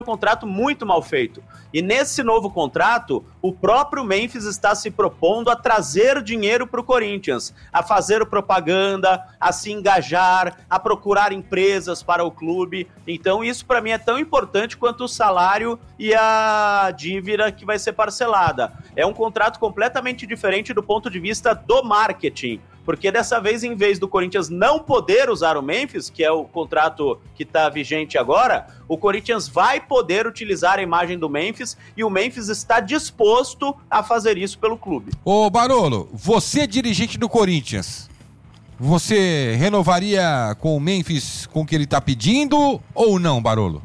contrato muito mal feito. E nesse novo contrato, o próprio Memphis está se propondo a trazer dinheiro para o Corinthians, a fazer propaganda, a se engajar, a procurar empresas para o clube. Então isso para mim é tão importante quanto o salário e a dívida que vai ser parcelada. É um contrato completamente diferente do ponto de vista do marketing. Porque dessa vez, em vez do Corinthians não poder usar o Memphis, que é o contrato que está vigente agora, o Corinthians vai poder utilizar a imagem do Memphis e o Memphis está disposto a fazer isso pelo clube. Ô Barolo, você é dirigente do Corinthians, você renovaria com o Memphis com o que ele está pedindo ou não, Barolo?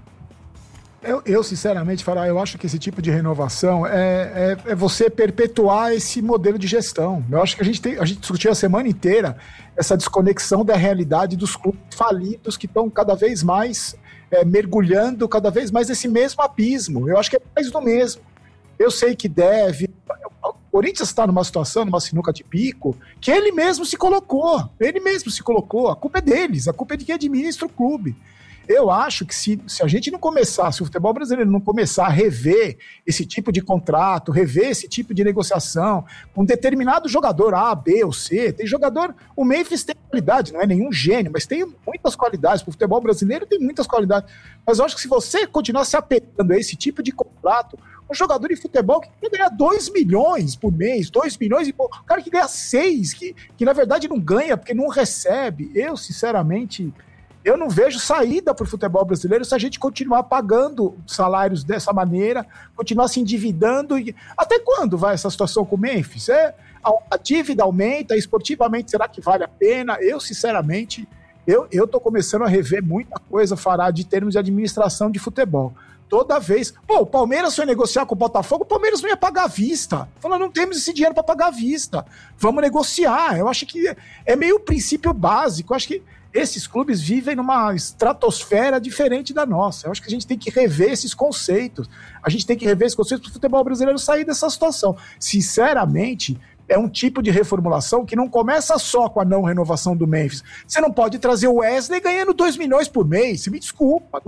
Eu sinceramente, eu acho que esse tipo de renovação é você perpetuar esse modelo de gestão. Eu acho que a gente discutiu a semana inteira essa desconexão da realidade dos clubes falidos que estão cada vez mais mergulhando cada vez mais nesse mesmo abismo. Eu acho que é mais do mesmo. Eu sei que deve... O Corinthians está numa situação, numa sinuca de bico, que ele mesmo se colocou. A culpa é deles, a culpa é de quem administra o clube. Eu acho que se a gente não começar, se o futebol brasileiro não começar a rever esse tipo de contrato, rever esse tipo de negociação, um determinado jogador A, B ou C, tem jogador, o Memphis tem qualidade, não é nenhum gênio, mas tem muitas qualidades, o futebol brasileiro tem muitas qualidades, mas eu acho que se você continuar se apegando a esse tipo de contrato, um jogador de futebol que quer ganhar 2 milhões por mês, 2 milhões e pouco, o cara que ganha 6, que na verdade não ganha porque não recebe, eu sinceramente... Eu não vejo saída para o futebol brasileiro se a gente continuar pagando salários dessa maneira, continuar se endividando. Até quando vai essa situação com o Memphis? A dívida aumenta, esportivamente será que vale a pena? Eu, sinceramente, eu estou começando a rever muita coisa, Fará, de termos de administração de futebol. Toda vez... o Palmeiras foi negociar com o Botafogo, o Palmeiras não ia pagar à vista. Falou, não temos esse dinheiro para pagar à vista. Vamos negociar. Eu acho que é meio o princípio básico. Eu acho que esses clubes vivem numa estratosfera diferente da nossa. Eu acho que a gente tem que rever esses conceitos. A gente tem que rever esses conceitos para o futebol brasileiro sair dessa situação. Sinceramente, é um tipo de reformulação que não começa só com a não renovação do Memphis. Você não pode trazer o Wesley ganhando 2 milhões por mês. Você me desculpa.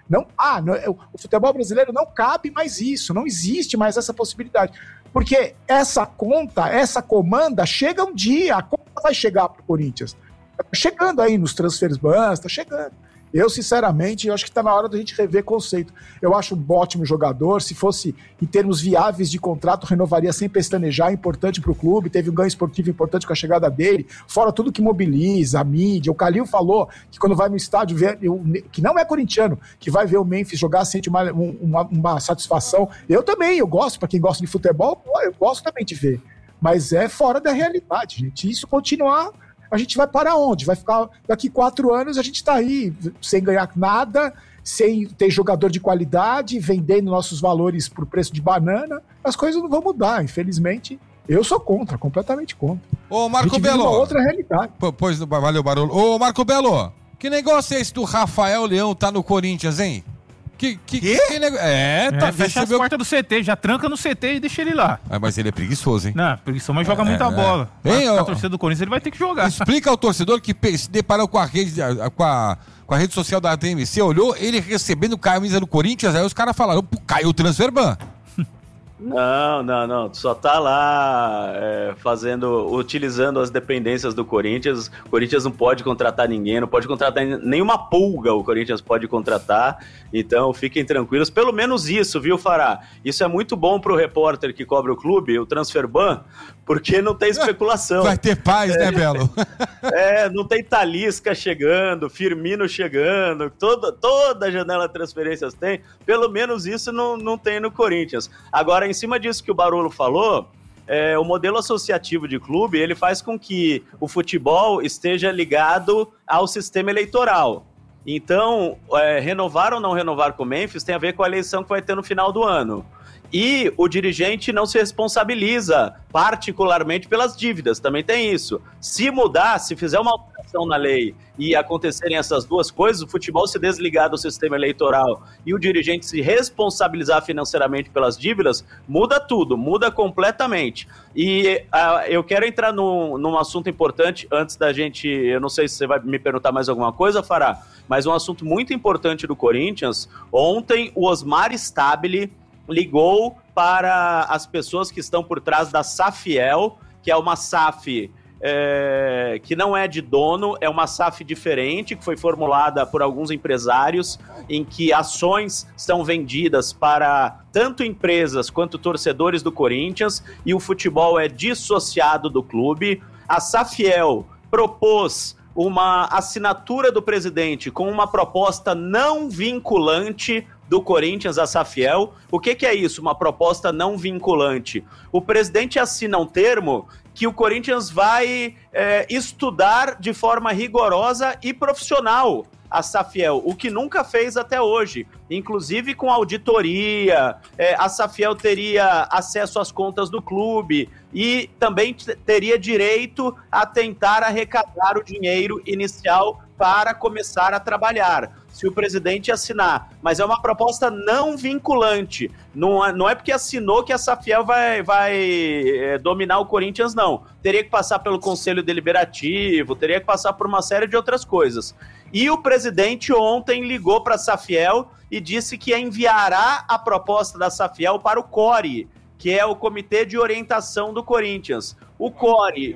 O futebol brasileiro não cabe mais isso. Não existe mais essa possibilidade. Porque essa conta, essa comanda, chega um dia. A conta vai chegar para o Corinthians. Tá chegando aí nos transfers bans, tá chegando. Eu, sinceramente, acho que tá na hora da gente rever conceito. Eu acho um ótimo jogador, se fosse em termos viáveis de contrato, renovaria sem pestanejar, importante pro clube, teve um ganho esportivo importante com a chegada dele, fora tudo que mobiliza, a mídia. O Calil falou que quando vai no estádio, que não é corintiano, que vai ver o Memphis jogar, sente uma satisfação. Eu também, eu gosto, para quem gosta de futebol, eu gosto também de ver. Mas é fora da realidade, gente. Isso continuar... A gente vai para onde? Vai ficar daqui 4 anos, a gente está aí sem ganhar nada, sem ter jogador de qualidade, vendendo nossos valores por preço de banana. As coisas não vão mudar, infelizmente. Eu sou contra, completamente contra. Ô, Marco Belo. Uma outra realidade. Pois, valeu, Barolo. Ô, Marco Belo, que negócio é esse do Rafael Leão tá no Corinthians, hein? Que negócio? Fecha as portas do CT, já tranca no CT e deixa ele lá. Mas ele é preguiçoso, hein? Não, preguiçoso, mas joga muita bola. A torcida do Corinthians ele vai ter que jogar. Explica ao torcedor que se deparou com a rede social da TMC, olhou ele recebendo camisa do Corinthians, aí os caras falaram, caiu o transfer ban. Não, só tá lá utilizando as dependências do Corinthians. O Corinthians não pode contratar ninguém, não pode contratar nenhuma pulga, o Corinthians pode contratar, então fiquem tranquilos, pelo menos isso, viu, Fará? Isso é muito bom pro repórter que cobre o clube, o transfer ban, porque não tem especulação. Vai ter paz, né, Belo? Não tem Talisca chegando, Firmino chegando, toda a janela de transferências tem, pelo menos isso não tem no Corinthians. Agora, em cima disso que o Barolo falou, o modelo associativo de clube, ele faz com que o futebol esteja ligado ao sistema eleitoral. Então, renovar ou não renovar com o Memphis tem a ver com a eleição que vai ter no final do ano. E o dirigente não se responsabiliza particularmente pelas dívidas, também tem isso. Se mudar, se fizer uma alteração alteração na lei e acontecerem essas duas coisas, o futebol se desligar do sistema eleitoral e o dirigente se responsabilizar financeiramente pelas dívidas, muda tudo, muda completamente. E eu quero entrar num assunto importante antes da gente, eu não sei se você vai me perguntar mais alguma coisa, Fará, mas um assunto muito importante do Corinthians. Ontem o Osmar Stabile ligou para as pessoas que estão por trás da Safiel, que é uma SAF que não é de dono, é uma SAF diferente, que foi formulada por alguns empresários, em que ações são vendidas para tanto empresas quanto torcedores do Corinthians, e o futebol é dissociado do clube. A Safiel propôs uma assinatura do presidente com uma proposta não vinculante do Corinthians à Safiel. O que é isso, uma proposta não vinculante? O presidente assina um termo que o Corinthians vai estudar de forma rigorosa e profissional a Safiel, o que nunca fez até hoje, inclusive com auditoria. A Safiel teria acesso às contas do clube e também teria direito a tentar arrecadar o dinheiro inicial para começar a trabalhar, se o presidente assinar. Mas é uma proposta não vinculante. Não é porque assinou que a Safiel vai dominar o Corinthians, não. Teria que passar pelo Conselho Deliberativo, teria que passar por uma série de outras coisas. E o presidente ontem ligou para a Safiel e disse que enviará a proposta da Safiel para o CORE, que é o Comitê de Orientação do Corinthians. O CORE,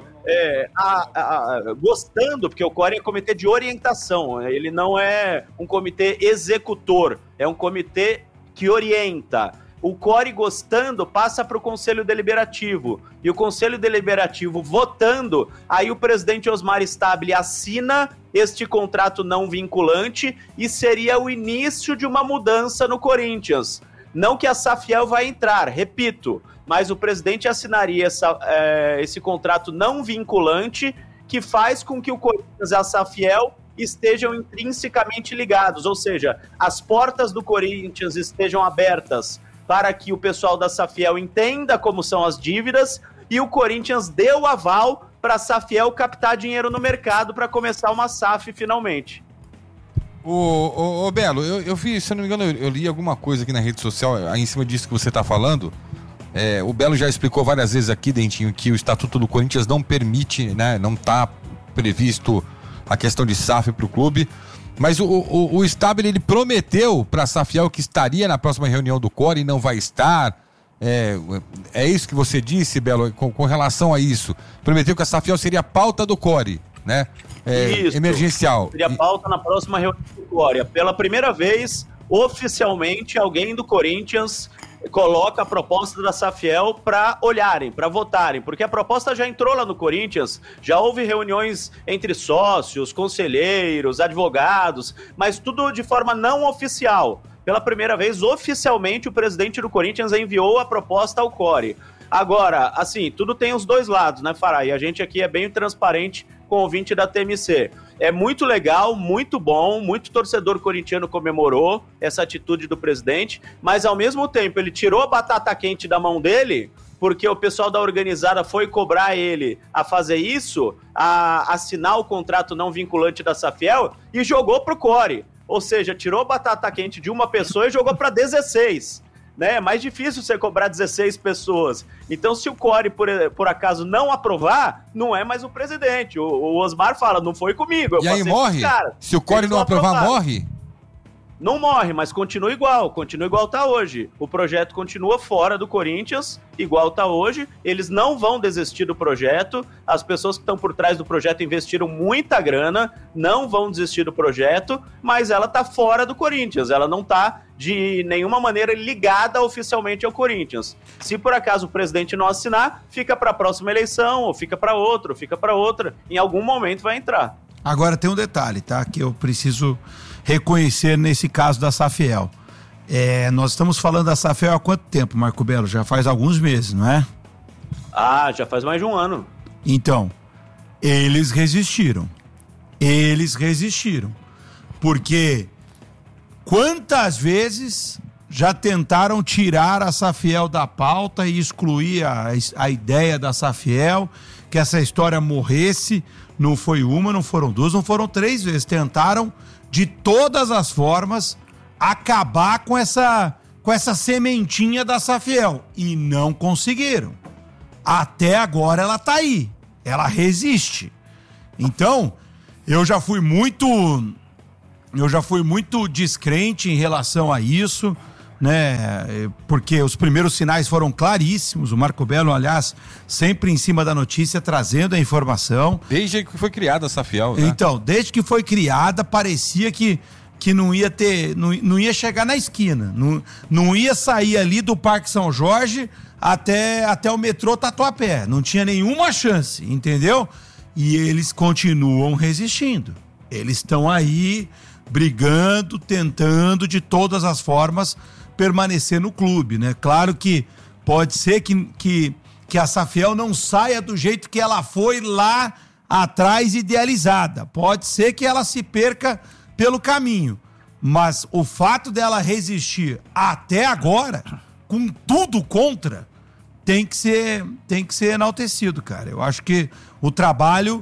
gostando, porque o CORE é Comitê de Orientação, ele não é um comitê executor, é um comitê que orienta. O CORE, gostando, passa para o Conselho Deliberativo, e o Conselho Deliberativo votando, aí o presidente Osmar Stabile assina este contrato não vinculante e seria o início de uma mudança no Corinthians. Não que a Safiel vai entrar, repito, mas o presidente assinaria esse contrato não vinculante que faz com que o Corinthians e a Safiel estejam intrinsecamente ligados, ou seja, as portas do Corinthians estejam abertas para que o pessoal da Safiel entenda como são as dívidas e o Corinthians dê o aval para a Safiel captar dinheiro no mercado para começar uma SAF finalmente. Ô Belo, eu vi, se eu não me engano, eu li alguma coisa aqui na rede social, aí em cima disso que você está falando. O Belo já explicou várias vezes aqui, Dentinho, que o Estatuto do Corinthians não permite, né, não está previsto a questão de SAF para o clube, mas o Stabile, ele prometeu para a Safiel que estaria na próxima reunião do CORE e não vai estar. É isso que você disse, Belo, com relação a isso. Prometeu que a Safiel seria a pauta do CORE, né? Isso, emergencial. Seria pauta na próxima reunião do CORE. Pela primeira vez, oficialmente, alguém do Corinthians coloca a proposta da Safiel para olharem, para votarem, porque a proposta já entrou lá no Corinthians, já houve reuniões entre sócios, conselheiros, advogados, mas tudo de forma não oficial. Pela primeira vez, oficialmente, o presidente do Corinthians enviou a proposta ao CORE. Agora, assim, tudo tem os dois lados, né, Fará? E a gente aqui é bem transparente com o ouvinte da TMC. É muito legal, muito bom, muito torcedor corintiano comemorou essa atitude do presidente, mas ao mesmo tempo ele tirou a batata quente da mão dele, porque o pessoal da organizada foi cobrar ele a fazer isso, a assinar o contrato não vinculante da Safiel e jogou pro CORE. Ou seja, tirou a batata quente de uma pessoa e jogou para 16. Né? É mais difícil você cobrar 16 pessoas. Então, se o CORE, por acaso, não aprovar, não é mais o presidente. O Osmar fala, não foi comigo. E aí morre? Se o CORE não aprovar, morre? Não morre, mas continua igual tá hoje. O projeto continua fora do Corinthians, igual tá hoje. Eles não vão desistir do projeto. As pessoas que estão por trás do projeto investiram muita grana, não vão desistir do projeto, mas ela tá fora do Corinthians. Ela não tá de nenhuma maneira ligada oficialmente ao Corinthians. Se por acaso o presidente não assinar, fica para a próxima eleição, ou fica para outra. Em algum momento vai entrar. Agora tem um detalhe, tá? Que eu preciso reconhecer nesse caso da Safiel. Nós estamos falando da Safiel há quanto tempo, Marco Belo? Já faz alguns meses, não é? Já faz mais de um ano. Então, eles resistiram. Porque quantas vezes já tentaram tirar a Safiel da pauta e excluir a ideia da Safiel, que essa história morresse. Não foi uma, não foram duas, não foram 3 vezes. Tentaram, de todas as formas, acabar com essa sementinha da Safiel. E não conseguiram. Até agora ela tá aí. Ela resiste. Então, eu já fui muito descrente em relação a isso, né? Porque os primeiros sinais foram claríssimos. O Marco Belo, aliás, sempre em cima da notícia, trazendo a informação. Desde que foi criada a Safiel, né? Então, desde que foi criada, parecia que não ia ter, não ia chegar na esquina, não ia sair ali do Parque São Jorge até o metrô Tatuapé. Não tinha nenhuma chance, entendeu? E eles continuam resistindo. Eles estão aí brigando, tentando de todas as formas permanecer no clube, né? Claro que pode ser que a Safiel não saia do jeito que ela foi lá atrás idealizada. Pode ser que ela se perca pelo caminho. Mas o fato dela resistir até agora, com tudo contra, tem que ser enaltecido, cara. Eu acho que o trabalho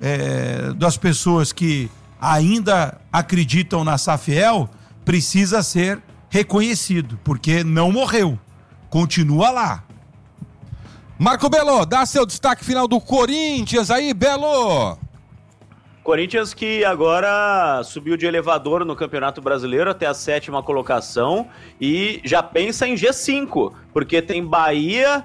das pessoas que ainda acreditam na Safiel precisa ser reconhecido, porque não morreu, continua lá. Marco Belo, dá seu destaque final do Corinthians aí, Belo. Corinthians que agora subiu de elevador no Campeonato Brasileiro até a 7ª colocação e já pensa em G5, porque tem Bahia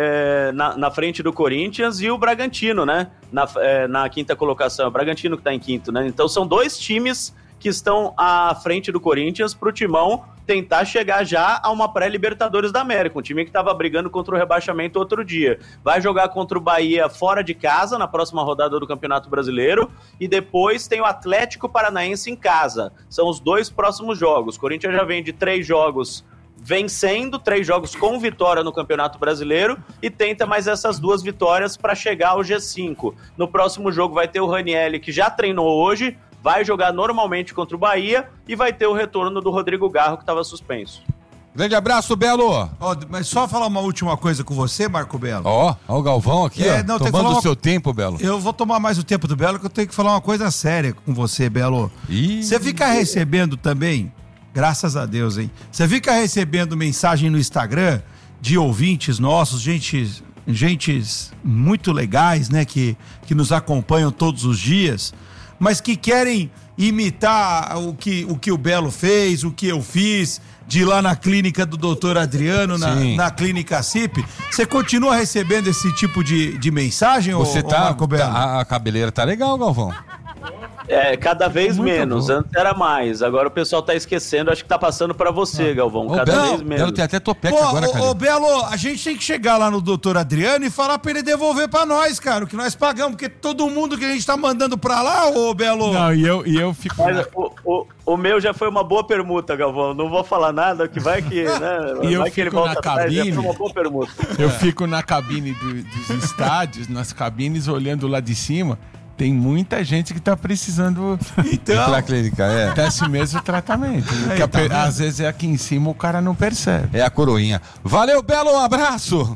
na frente do Corinthians e o Bragantino, né? Na 5ª colocação. O Bragantino que está em 5º, né? Então são 2 times que estão à frente do Corinthians para o Timão tentar chegar já a uma pré-Libertadores da América, um time que estava brigando contra o rebaixamento outro dia. Vai jogar contra o Bahia fora de casa na próxima rodada do Campeonato Brasileiro e depois tem o Atlético Paranaense em casa. São os 2 próximos jogos. O Corinthians já vem de 3 jogos vencendo, 3 jogos com vitória no Campeonato Brasileiro e tenta mais essas 2 vitórias para chegar ao G5. No próximo jogo vai ter o Ranieri, que já treinou hoje, vai jogar normalmente contra o Bahia e vai ter o retorno do Rodrigo Garro, que estava suspenso. Grande abraço, Belo. Mas só falar uma última coisa com você, Marco Belo. Ó o Galvão aqui, tomando o seu tempo, Belo. Eu vou tomar mais o tempo do Belo, que eu tenho que falar uma coisa séria com você, Belo. Você fica recebendo também, graças a Deus, hein? Você fica recebendo mensagem no Instagram de ouvintes nossos, gente muito legais, né? Que nos acompanham todos os dias, mas que querem imitar o que o Belo fez, o que eu fiz, de ir lá na clínica do doutor Adriano, na clínica CIP. Você continua recebendo esse tipo de mensagem, Você Marco Belo? A cabeleira tá legal, Galvão. Cada vez muito menos, bom. Antes era mais, agora o pessoal tá esquecendo, acho que tá passando pra você, Galvão, cada vez menos. Belo tem até topeca agora, cara. Ô, Belo, a gente tem que chegar lá no doutor Adriano e falar pra ele devolver pra nós, cara, o que nós pagamos, porque todo mundo que a gente tá mandando pra lá, ô, Belo... Não, e eu fico... Mas o meu já foi uma boa permuta, Galvão, não vou falar nada, que vai que, né, E eu vai que ele fico volta na atrás, já cabine. foi uma boa permuta. Eu fico na cabine dos estádios, nas cabines, olhando lá de cima. Tem muita gente que tá precisando Então, Pra clínica, desse mesmo tratamento. Aí, tá vendo? Às vezes é aqui em cima, o cara não percebe. É a coroinha. Valeu, Belo, um abraço.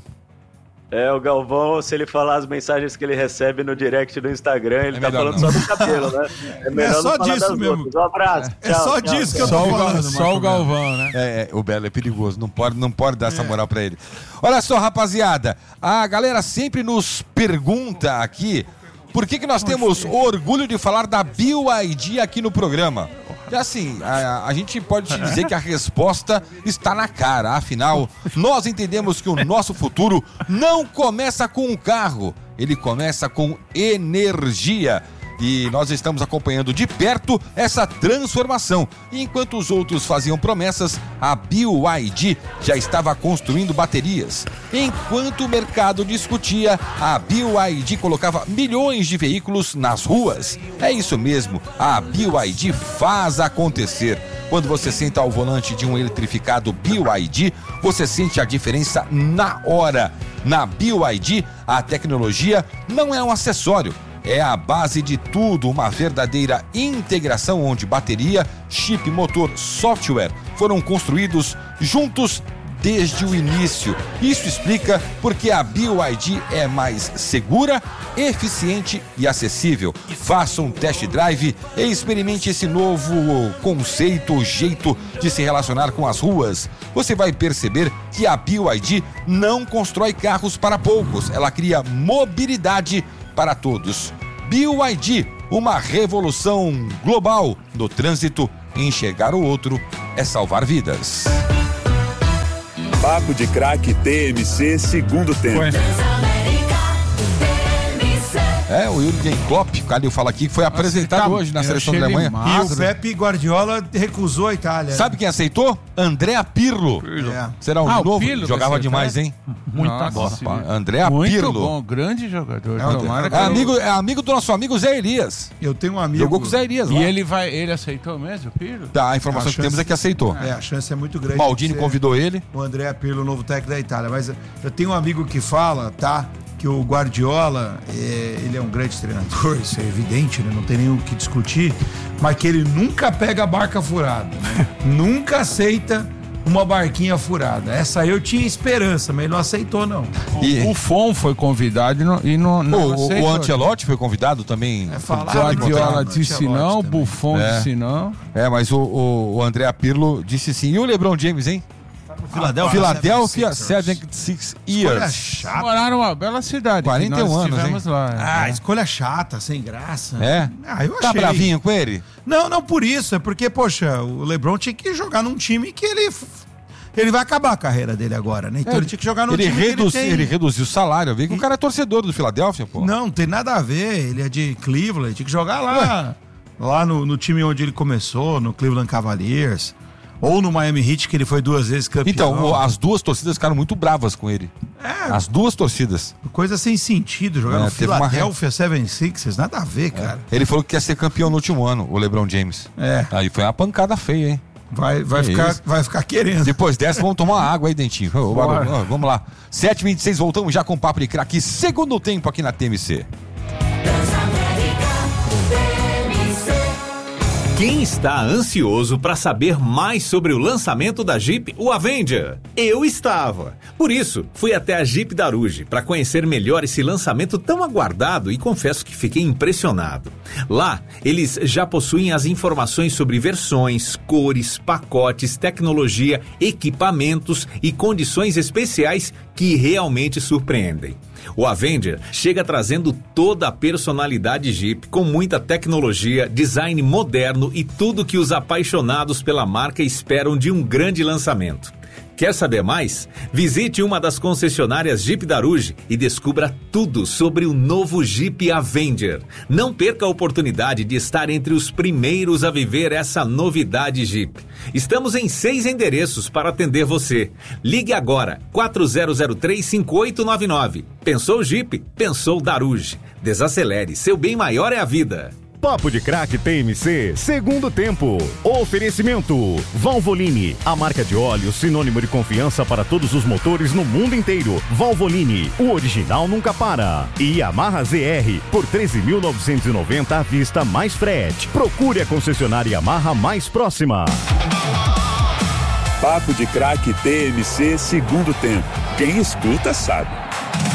O Galvão, se ele falar as mensagens que ele recebe no direct do Instagram, ele tá melhor falando não. só do cabelo, né? É melhor só não falar disso das mesmo. outras. Um abraço. É só disso que eu tô falando, Só Marco o Galvão, né? O Belo é perigoso, não pode dar essa moral pra ele. Olha só, rapaziada, a galera sempre nos pergunta aqui por que nós temos orgulho de falar da BYD aqui no programa. E assim, a gente pode te dizer que a resposta está na cara. Afinal, nós entendemos que o nosso futuro não começa com um carro, ele começa com energia. E nós estamos acompanhando de perto essa transformação. E enquanto os outros faziam promessas, a BYD já estava construindo baterias. Enquanto o mercado discutia, a BYD colocava milhões de veículos nas ruas. É isso mesmo, a BYD faz acontecer. Quando você senta ao volante de um eletrificado BYD, você sente a diferença na hora. Na BYD, a tecnologia não é um acessório. É a base de tudo, uma verdadeira integração onde bateria, chip, motor, software foram construídos juntos desde o início. Isso explica porque a BYD é mais segura, eficiente e acessível. Faça um test drive e experimente esse novo conceito, jeito de se relacionar com as ruas. Você vai perceber que a BYD não constrói carros para poucos, ela cria mobilidade para todos. BYD, uma revolução global no trânsito. Enxergar o outro é salvar vidas. Papo de Craque TMC, segundo tempo. O Jürgen Klopp, o Calil fala aqui, que foi apresentado hoje na seleção da Alemanha. E o Pepe Guardiola recusou a Itália. Sabe quem aceitou? Andrea Pirlo. Será um novo? Pirlo Jogava demais, hein? Muita bola. Andrea Muito Pirlo. bom, grande jogador. É amigo do nosso amigo Zé Elias. Eu tenho um amigo. Jogou com o Zé Elias lá. E ele aceitou mesmo, Pirlo? Tá, a informação que temos é que aceitou. A chance é muito grande. Maldini convidou ele. O Andrea Pirlo, o novo técnico da Itália. Mas eu tenho um amigo que fala, tá? Que o Guardiola, ele é um grande treinador, isso é evidente, né? Não tem nem o que discutir, mas que ele nunca pega a barca furada, né? Nunca aceita uma barquinha furada. Essa aí eu tinha esperança, mas ele não aceitou, não. O Fon foi convidado e não aceitou. O Ancelotti foi convidado também. O Guardiola disse não, o Buffon disse não. Mas o Andrea Pirlo disse sim. E o LeBron James, hein? Philadelphia 76 Years. Moraram uma bela cidade. 41 anos, hein? Lá. Escolha chata, sem graça. Eu tá achei. bravinho com ele? Não por isso. É porque, poxa, o LeBron tinha que jogar num time que ele vai acabar a carreira dele agora, né? Então ele tinha que jogar num time que ele reduziu o salário. Eu vi que o cara é torcedor do Philadelphia, pô. Não tem nada a ver. Ele é de Cleveland. Ele tinha que jogar lá. Lá no time onde ele começou, no Cleveland Cavaliers. Ou no Miami Heat, que ele foi 2 vezes campeão. Então, as duas torcidas ficaram muito bravas com ele. As duas torcidas. Coisa sem sentido, jogar no Philadelphia 76ers, nada a ver, cara. Ele falou que quer ser campeão no último ano, o LeBron James. Aí foi uma pancada feia, hein? Vai ficar querendo. Depois dessa, vamos tomar uma água aí, Dentinho. Vamos lá. 7h26, voltamos já com o Papo de Craque. Segundo tempo aqui na TMC. Quem está ansioso para saber mais sobre o lançamento da Jeep, o Avenger? Eu estava. Por isso, fui até a Jeep Daruge para conhecer melhor esse lançamento tão aguardado e confesso que fiquei impressionado. Lá, eles já possuem as informações sobre versões, cores, pacotes, tecnologia, equipamentos e condições especiais que realmente surpreendem. O Avenger chega trazendo toda a personalidade Jeep, com muita tecnologia, design moderno e tudo que os apaixonados pela marca esperam de um grande lançamento. Quer saber mais? Visite uma das concessionárias Jeep Daruge e descubra tudo sobre o novo Jeep Avenger. Não perca a oportunidade de estar entre os primeiros a viver essa novidade Jeep. Estamos em 6 endereços para atender você. Ligue agora, 4003-5899. Pensou Jeep? Pensou Daruge. Desacelere, seu bem maior é a vida. Papo de Craque TMC, segundo tempo. Oferecimento Valvoline, a marca de óleo sinônimo de confiança para todos os motores no mundo inteiro. Valvoline, o original nunca para. E Yamaha ZR, por 13.990 à vista mais frete. Procure a concessionária Yamaha mais próxima. Papo de Craque TMC, segundo tempo. Quem escuta sabe.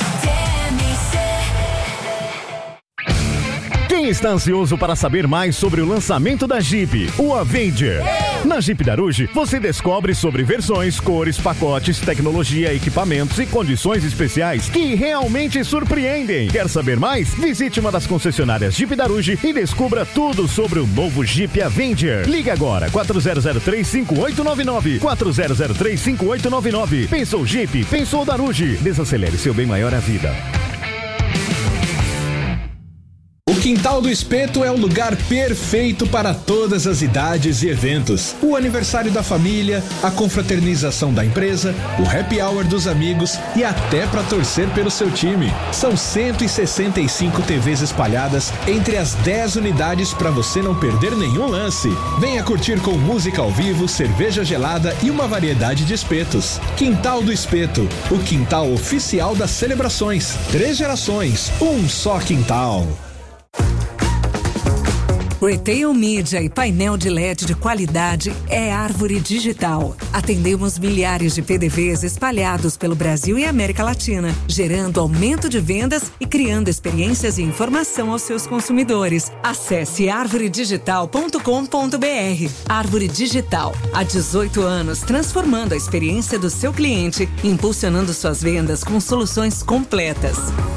Quem está ansioso para saber mais sobre o lançamento da Jeep, o Avenger? Na Jeep Daruge, você descobre sobre versões, cores, pacotes, tecnologia, equipamentos e condições especiais que realmente surpreendem. Quer saber mais? Visite uma das concessionárias Jeep Daruge e descubra tudo sobre o novo Jeep Avenger. Ligue agora, 4003-5899. 4003-5899. Pensou Jeep, pensou Daruge. Desacelere seu bem maior à vida. O Quintal do Espeto é o lugar perfeito para todas as idades e eventos. O aniversário da família, a confraternização da empresa, o happy hour dos amigos e até para torcer pelo seu time. São 165 TVs espalhadas entre as 10 unidades para você não perder nenhum lance. Venha curtir com música ao vivo, cerveja gelada e uma variedade de espetos. Quintal do Espeto, o quintal oficial das celebrações. 3 gerações, um só quintal. Retail Media e painel de LED de qualidade é Árvore Digital. Atendemos milhares de PDVs espalhados pelo Brasil e América Latina, gerando aumento de vendas e criando experiências e informação aos seus consumidores. Acesse arvoredigital.com.br. Árvore Digital, há 18 anos transformando a experiência do seu cliente, impulsionando suas vendas com soluções completas.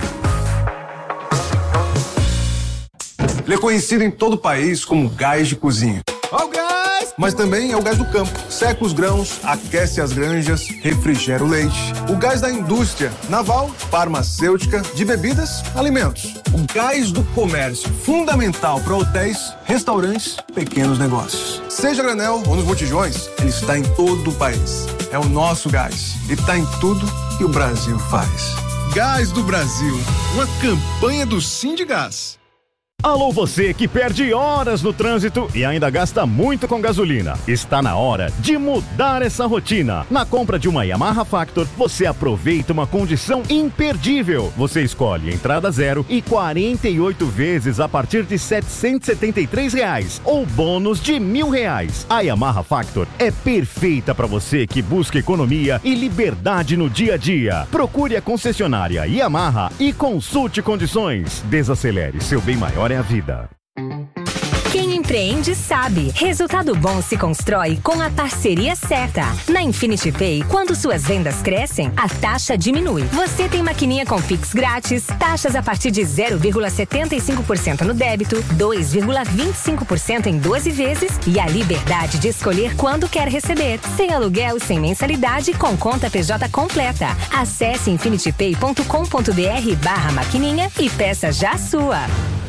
Ele é conhecido em todo o país como gás de cozinha. Ó o gás! Mas também é o gás do campo. Seca os grãos, aquece as granjas, refrigera o leite. O gás da indústria naval, farmacêutica, de bebidas, alimentos. O gás do comércio, fundamental para hotéis, restaurantes, pequenos negócios. Seja a granel ou nos botijões, ele está em todo o país. É o nosso gás. E está em tudo que o Brasil faz. Gás do Brasil, uma campanha do Sindigás. Alô, você que perde horas no trânsito e ainda gasta muito com gasolina. Está na hora de mudar essa rotina. Na compra de uma Yamaha Factor, você aproveita uma condição imperdível. Você escolhe entrada zero e 48 vezes a partir de R$ 773 ou bônus de R$1.000. A Yamaha Factor é perfeita para você que busca economia e liberdade no dia a dia. Procure a concessionária Yamaha e consulte condições. Desacelere, seu bem maior é a vida. Quem empreende sabe. Resultado bom se constrói com a parceria certa. Na Infinity Pay, quando suas vendas crescem, a taxa diminui. Você tem maquininha com Pix grátis, taxas a partir de 0,75% no débito, 2,25% em 12 vezes e a liberdade de escolher quando quer receber. Sem aluguel e sem mensalidade, com conta PJ completa. Acesse infinitypay.com.br/maquininha e peça já a sua.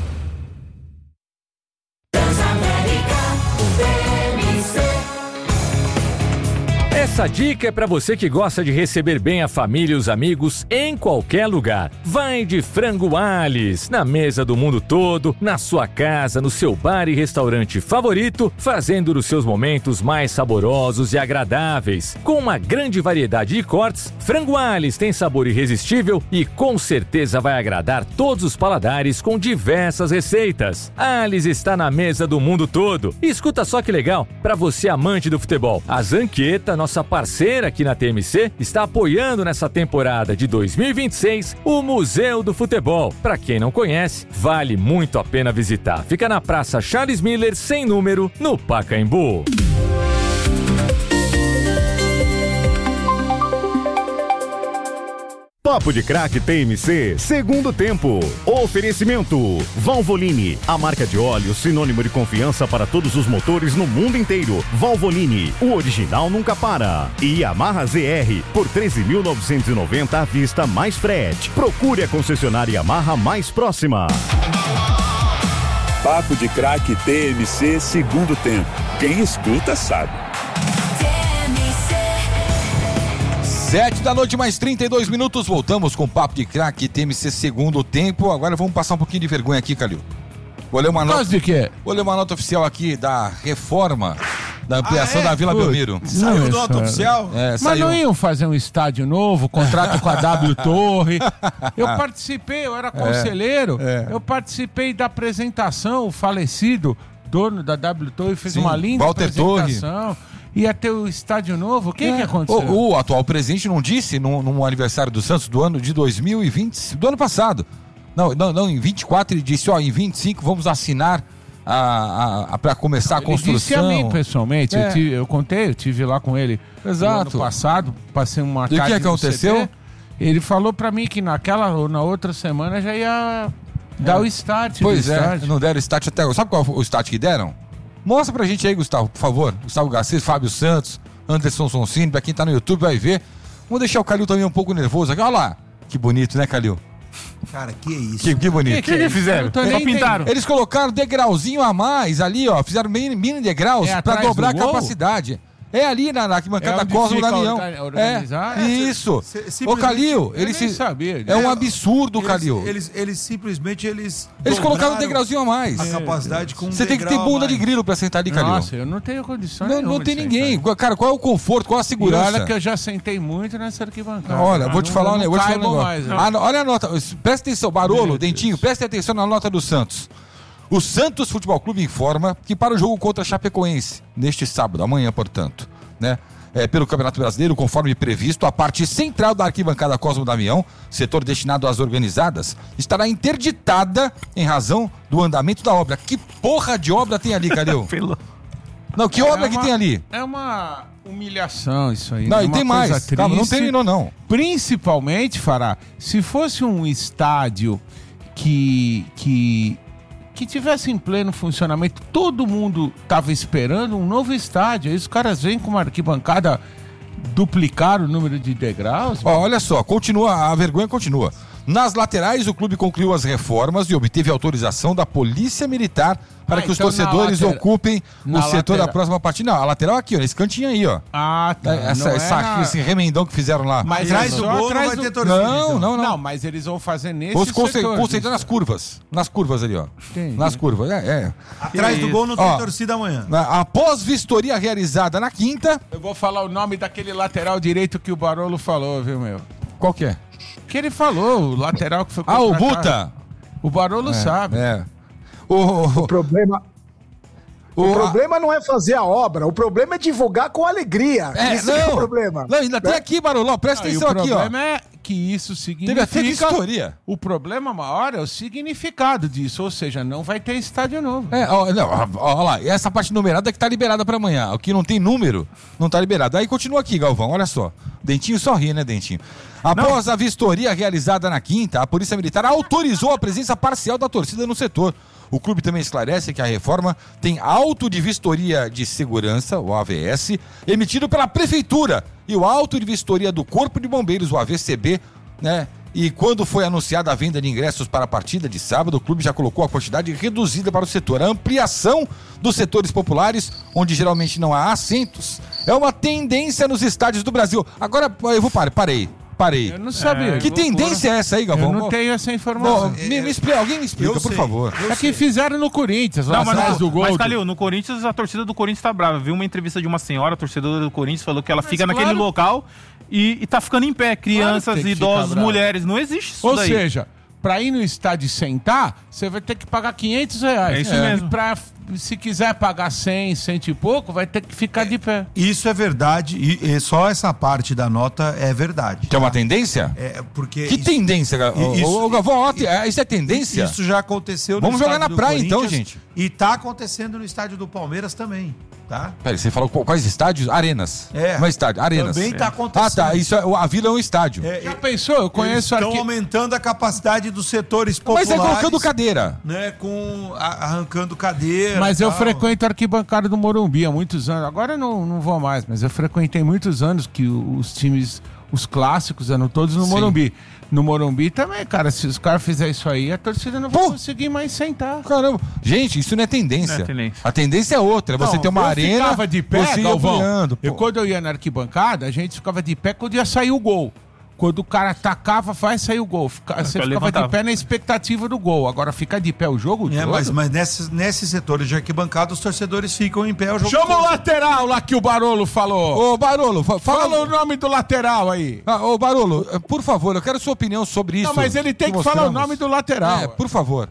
Essa dica é para você que gosta de receber bem a família e os amigos em qualquer lugar. Vai de Frango Alice, na mesa do mundo todo, na sua casa, no seu bar e restaurante favorito, fazendo os seus momentos mais saborosos e agradáveis. Com uma grande variedade de cortes, Frango Alice tem sabor irresistível e com certeza vai agradar todos os paladares com diversas receitas. Alice está na mesa do mundo todo. E escuta só que legal, para você amante do futebol, a Zanqueta, nossa parceira aqui na TMC, está apoiando nessa temporada de 2026 o Museu do Futebol. Para quem não conhece, vale muito a pena visitar. Fica na Praça Charles Miller, sem número, no Pacaembu. Papo de Crack TMC, segundo tempo. Oferecimento Valvoline, a marca de óleo sinônimo de confiança para todos os motores no mundo inteiro. Valvoline, o original nunca para. E Yamaha ZR, por 13.990 à vista mais frete. Procure a concessionária Yamaha mais próxima. Papo de Crack TMC, segundo tempo. Quem escuta sabe. 7 da noite, mais 32 minutos. Voltamos com o Papo de Crack TMC segundo tempo. Agora vamos passar um pouquinho de vergonha aqui, Calil. Vou ler uma nota. De quê? Vou ler uma nota oficial aqui da reforma da ampliação da Vila Belmiro. Saiu nota oficial? Mas saiu. Não iam fazer um estádio novo, contrato com a W Torre. Eu participei, eu era conselheiro. Eu participei da apresentação, o falecido dono da W Torre fez uma linda Walter apresentação. Torre. Ia ter o estádio novo. O que aconteceu? O atual presidente não disse no aniversário do Santos do ano de 2020, do ano passado. Não, em 24 ele disse, em 25 vamos assinar para começar a construção. Ele disse a mim pessoalmente, eu contei, eu tive lá com ele no ano passado, passei uma tarde. E o que aconteceu? CT, ele falou para mim que na outra semana já ia dar o start. Pois não deram start até agora. Sabe qual o start que deram? Mostra pra gente aí, Gustavo, por favor. Gustavo Garcês, Fábio Santos, Anderson Sonsini, pra quem tá no YouTube vai ver. Vamos deixar o Calil também um pouco nervoso aqui. Olha lá. Que bonito, né, Calil? Cara, que isso? Que bonito. O que fizeram? Só pintaram. Eles colocaram degrauzinho a mais ali, ó. Fizeram mini degraus pra dobrar a capacidade. É ali na arquibancada Cosmo Damião. Isso. Ô, Calil, eles sabia. É um absurdo, Calil. Eles simplesmente Eles colocaram um degrauzinho a mais. A capacidade com Você tem que ter bunda de grilo pra sentar ali, Calil. Nossa, eu não tenho condições. Não tem ninguém. Cara, qual é o conforto? Qual a segurança? E olha que eu já sentei muito nessa arquibancada. Olha, vou te falar um negócio. Olha a nota. Presta atenção, Barolo, Dentinho, presta atenção na nota do Santos. O Santos Futebol Clube informa que para o jogo contra a Chapecoense, neste sábado, amanhã, portanto, né? Pelo Campeonato Brasileiro, conforme previsto, a parte central da arquibancada Cosmo Damião, setor destinado às organizadas, estará interditada em razão do andamento da obra. Que porra de obra tem ali, Calil? Não, que obra que tem ali? É uma humilhação isso aí. Não, e tem mais. Triste, calma, não terminou não. Principalmente, Fará, se fosse um estádio que tivesse em pleno funcionamento, todo mundo tava esperando um novo estádio. Aí os caras vêm com uma arquibancada duplicar o número de degraus. Olha só, a vergonha continua. Nas laterais, o clube concluiu as reformas e obteve autorização da Polícia Militar para que os torcedores ocupem o setor da próxima partida. Não, a lateral aqui, ó, nesse cantinho aí, ó. Ah, tá. Esse remendão que fizeram lá. Mas atrás do gol não vai ter torcida. Não, mas eles vão fazer nesse setor. Concentrando nas curvas. Nas curvas ali, ó. Entendi. Nas curvas, Atrás do gol não tem torcida amanhã. Após vistoria realizada na quinta... Eu vou falar o nome daquele lateral direito que o Barolo falou, viu, meu? Qual que é? Que ele falou, o lateral que foi contratado. O Buta! O Barolo sabe. O problema não é fazer a obra, o problema é divulgar com alegria. Isso é o problema. Não, ainda tem aqui, Barolo, presta atenção aqui, ó. O problema é que isso significa... Teve até vistoria. O problema maior é o significado disso, ou seja, não vai ter estádio novo. Olha lá, essa parte numerada que tá liberada pra amanhã. O que não tem número, não tá liberado. Aí continua aqui, Galvão, olha só. Dentinho só ri, né, Dentinho? Após a vistoria realizada na quinta, a Polícia Militar autorizou a presença parcial da torcida no setor. O clube também esclarece que a reforma tem auto de vistoria de segurança, o AVS, emitido pela Prefeitura, e o auto de vistoria do Corpo de Bombeiros, o AVCB, né? E quando foi anunciada a venda de ingressos para a partida de sábado, o clube já colocou a quantidade reduzida para o setor. A ampliação dos setores populares, onde geralmente não há assentos, é uma tendência nos estádios do Brasil. Agora, eu vou parei. Eu não sabia. Que tendência é essa aí, Galvão? Eu não tenho essa informação. Alguém me explica, por favor. É que fizeram no Corinthians, lá atrás do gol. Mas, Calil, no Corinthians, a torcida do Corinthians tá brava. Vi uma entrevista de uma senhora, torcedora do Corinthians, falou que ela fica naquele local e tá ficando em pé. Crianças, idosos, mulheres. Não existe isso daí. Ou seja, pra ir no estádio e sentar, você vai ter que pagar R$500. É isso mesmo. Se quiser pagar 100 e pouco, vai ter que ficar de pé. Isso é verdade, e só essa parte da nota é verdade. Que é uma tendência? Porque que tendência, Galvão? Isso é tendência? Isso já aconteceu no estádio do Corinthians. Vamos jogar na praia então, gente. E tá acontecendo no estádio do Palmeiras também, tá? Peraí, você falou quais estádios? Arenas. Não é estádio, arenas. Também tá acontecendo. Ah, tá, isso a Vila é um estádio. Já pensou? Eu conheço aqui. Estão aumentando a capacidade dos setores populares. Mas é colocando cadeira. Né, arrancando cadeira. Mas eu frequento a arquibancada do Morumbi há muitos anos. Agora eu não vou mais, mas eu frequentei muitos anos que os times, os clássicos, eram todos no Morumbi. No Morumbi também, cara, se os caras fizerem isso aí, a torcida não vai conseguir mais sentar. Caramba. Gente, isso não é tendência. A tendência é outra. Você tem uma arena, eu ficava de pé, você Galvão. Quando eu ia na arquibancada, a gente ficava de pé quando ia sair o gol. Quando o cara atacava, vai sair o gol. Você ficava de pé na expectativa do gol. Agora fica de pé o jogo todo. Mas nesses setores de arquibancada, os torcedores ficam em pé o jogo Chama todo. O lateral lá que o Barolo falou. Ô, Barolo, fala o nome do lateral aí. Ô, Barolo, por favor, eu quero sua opinião sobre isso. Não, mas ele tem que falar o nome do lateral. Por favor.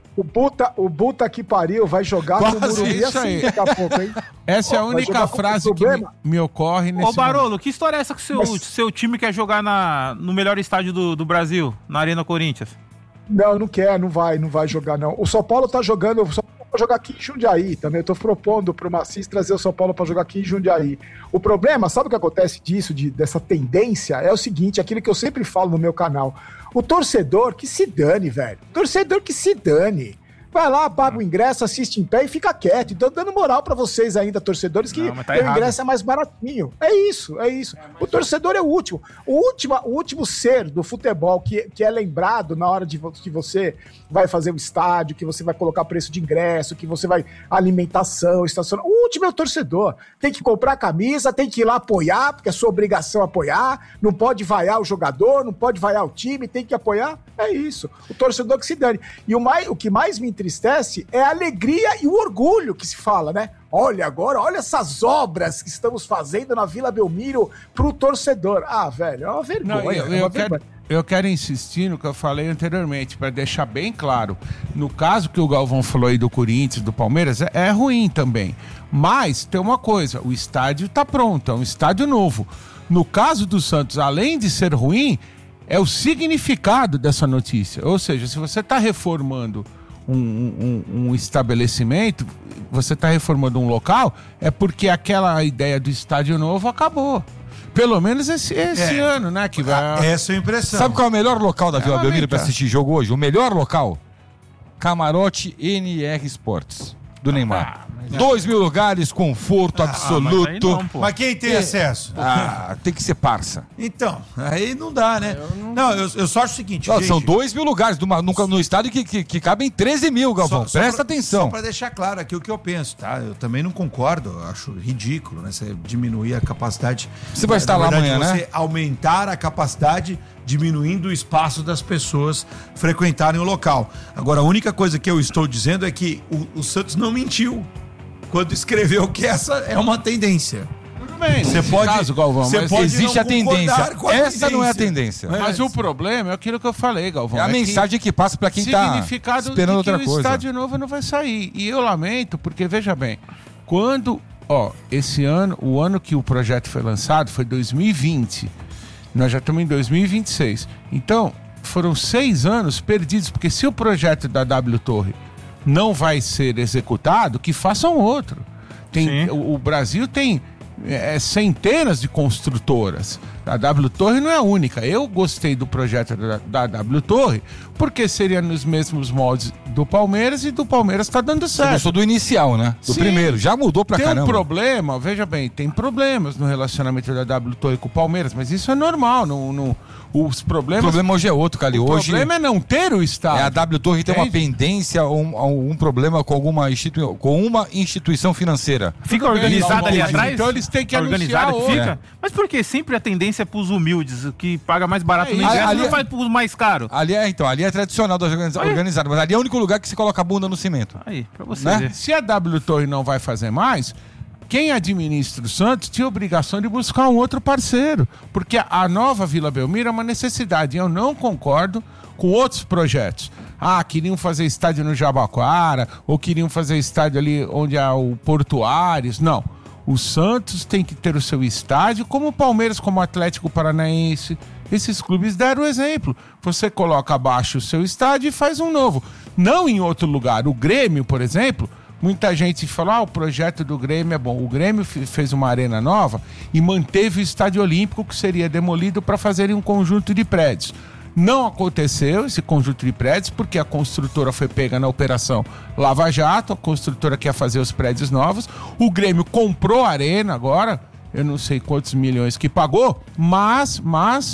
O Puta que pariu vai jogar com o Morumbi assim daqui a pouco, hein? Essa é a única frase que me ocorre nesse Ô, Barolo, que história é essa que o seu time quer jogar no melhor estádio do Brasil, na Arena Corinthians? Não quer, não vai jogar não. O São Paulo tá jogando, para jogar aqui em Jundiaí também. Eu tô propondo pro Macis trazer o São Paulo para jogar aqui em Jundiaí. O problema, sabe o que acontece dessa tendência? É o seguinte, aquilo que eu sempre falo no meu canal. O torcedor que se dane, velho. Torcedor que se dane. Vai lá, paga o ingresso, assiste em pé e fica quieto. Então, dando moral pra vocês ainda, torcedores, que o ingresso é mais baratinho. É isso. O torcedor é o último. O último ser do futebol que é lembrado na hora de que você vai fazer o estádio, que você vai colocar preço de ingresso, que você vai alimentação, estacionamento. O último é o torcedor. Tem que comprar camisa, tem que ir lá apoiar, porque é sua obrigação apoiar. Não pode vaiar o jogador, não pode vaiar o time, tem que apoiar. É isso. O torcedor que se dane. E o que mais me entristece é a alegria e o orgulho que se fala, né? Olha essas obras que estamos fazendo na Vila Belmiro pro torcedor. Ah, velho, é uma vergonha. eu quero insistir no que eu falei anteriormente, para deixar bem claro. No caso que o Galvão falou aí do Corinthians, do Palmeiras, é ruim também. Mas tem uma coisa, o estádio está pronto, é um estádio novo. No caso do Santos, além de ser ruim, é o significado dessa notícia. Ou seja, se você está reformando um estabelecimento, você está reformando um local, é porque aquela ideia do estádio novo acabou. Pelo menos esse ano, né? Que vai... Essa é a impressão. Sabe qual é o melhor local da Vila Belmiro para assistir jogo hoje? O melhor local? Camarote NR Sports, do Neymar. 2.000 lugares, conforto absoluto. Mas quem tem acesso? Tem que ser parça. Então, aí não dá, né? Eu só acho o seguinte... Não, são 2.000 lugares no estádio que cabem 13 mil, Galvão. Presta atenção. Só pra deixar claro aqui o que eu penso, tá? Eu também não concordo, eu acho ridículo, né? Você diminuir a capacidade... Você vai estar lá amanhã, né? Você aumentar a capacidade diminuindo o espaço das pessoas frequentarem o local. Agora, a única coisa que eu estou dizendo é que o Santos não mentiu quando escreveu que essa é uma tendência. Tudo bem, você pode, caso, Galvão, mas existe a tendência. Essa não é a tendência. Mas o problema é aquilo que eu falei, Galvão. É a mensagem que passa para quem está esperando outra coisa. O estádio novo não vai sair. E eu lamento, porque veja bem, quando, esse ano, o ano que o projeto foi lançado foi 2020. Nós já estamos em 2026. Então, foram 6 anos perdidos, porque se o projeto da W Torre não vai ser executado, que façam outro. O Brasil tem centenas de construtoras. A W Torre não é a única. Eu gostei do projeto da W Torre porque seria nos mesmos moldes do Palmeiras, e do Palmeiras está dando certo. Você gostou do inicial, né? Do primeiro. Já mudou pra caramba. Tem um problema, veja bem, tem problemas no relacionamento da W Torre com o Palmeiras, mas isso é normal. Os problemas... O problema hoje é outro, Cali. O problema é não ter o estádio. A W Torre tem uma pendência, um problema com uma instituição financeira. Fica organizada ali atrás? Então eles têm que anunciar fica. Mas por que sempre a tendência é pros humildes, que paga mais barato no ingresso, não vai pros mais caro? Ali é tradicional da organizada, mas ali é o único lugar que se coloca a bunda no cimento. Aí, pra você né? ver. Se a W Torre não vai fazer mais, quem administra o Santos tinha a obrigação de buscar um outro parceiro, porque a nova Vila Belmiro é uma necessidade. Eu não concordo com outros projetos. Queriam fazer estádio no Jabaquara, ou queriam fazer estádio ali onde há o Portuários. Não. O Santos tem que ter o seu estádio, como o Palmeiras, como o Atlético Paranaense. Esses clubes deram o exemplo. Você coloca abaixo o seu estádio e faz um novo. Não em outro lugar. O Grêmio, por exemplo, muita gente fala, o projeto do Grêmio é bom. O Grêmio fez uma arena nova e manteve o estádio olímpico, que seria demolido para fazerem um conjunto de prédios. Não aconteceu esse conjunto de prédios porque a construtora foi pega na operação Lava Jato, a construtora quer fazer os prédios novos. O Grêmio comprou a arena agora, eu não sei quantos milhões que pagou, mas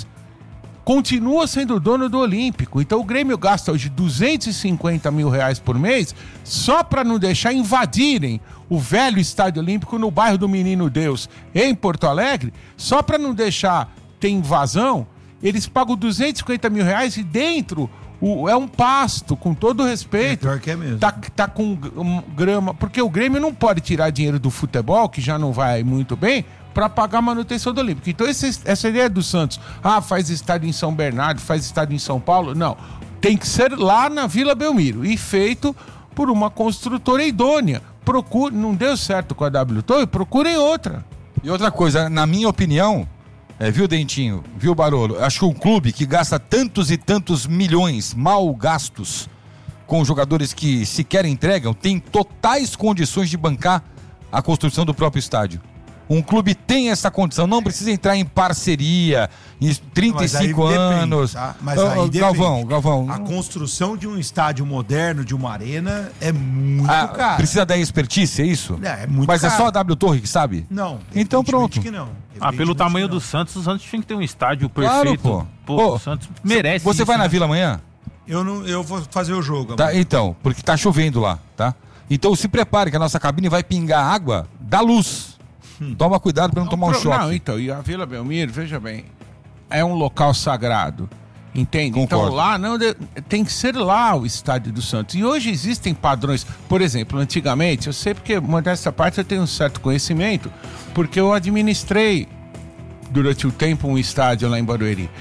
continua sendo dono do Olímpico. Então o Grêmio gasta hoje 250 mil reais por mês só para não deixar invadirem o velho Estádio Olímpico no bairro do Menino Deus, em Porto Alegre, só para não deixar ter invasão. Eles pagam 250 mil reais e dentro é um pasto, com todo respeito. Pior que é mesmo. Tá com grama, porque o Grêmio não pode tirar dinheiro do futebol, que já não vai muito bem, para pagar a manutenção do Olímpico. Então essa ideia do Santos, faz estádio em São Bernardo, faz estádio em São Paulo, não. Tem que ser lá na Vila Belmiro e feito por uma construtora idônea. Não deu certo com a W Torre, procurem outra. E outra coisa, na minha opinião, viu, Dentinho, viu, Barolo? Acho que um clube que gasta tantos e tantos milhões mal gastos com jogadores que sequer entregam, tem totais condições de bancar a construção do próprio estádio. Um clube tem essa condição, não precisa entrar em parceria, em 35 anos. Tá? Mas aí Galvão. A construção de um estádio moderno, de uma arena, é muito caro. Precisa da expertise, é isso? É muito Mas caro. É só a W Torre que sabe? Não. Então pronto. Que não. Pelo tamanho do Santos, o Santos tinha que ter um estádio perfeito. Claro, pô. O Santos merece Você isso, vai na Vila amanhã? Eu vou fazer o jogo. Tá, então, porque tá chovendo lá, tá? Então se prepare que a nossa cabine vai pingar água da luz. Toma cuidado para não tomar um choque. Não, então, e a Vila Belmiro, veja bem, é um local sagrado, entende? Concordo. Então lá tem que ser lá o estádio do Santos. E hoje existem padrões, por exemplo, antigamente, eu sei porque, modéstia à parte, eu tenho um certo conhecimento, porque eu administrei durante o tempo um estádio lá em Barueri.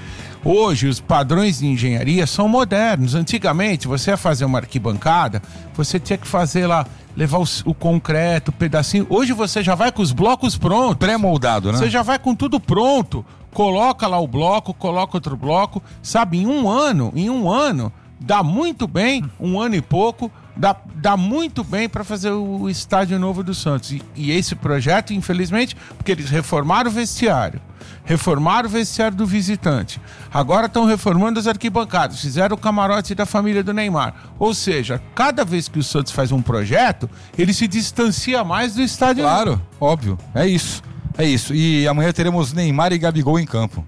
Hoje, os padrões de engenharia são modernos. Antigamente, você ia fazer uma arquibancada, você tinha que fazer lá, levar o concreto, o pedacinho. Hoje você já vai com os blocos prontos. Pré-moldado, né? Você já vai com tudo pronto. Coloca lá o bloco, coloca outro bloco. Sabe, em um ano, dá muito bem, 1 ano e pouco, dá muito bem para fazer o estádio novo do Santos. E esse projeto, infelizmente, porque eles reformaram o vestiário do visitante, agora estão reformando as arquibancadas, fizeram o camarote da família do Neymar. Ou seja, cada vez que o Santos faz um projeto, ele se distancia mais do estádio. Claro, óbvio, é isso. E amanhã teremos Neymar e Gabigol em campo.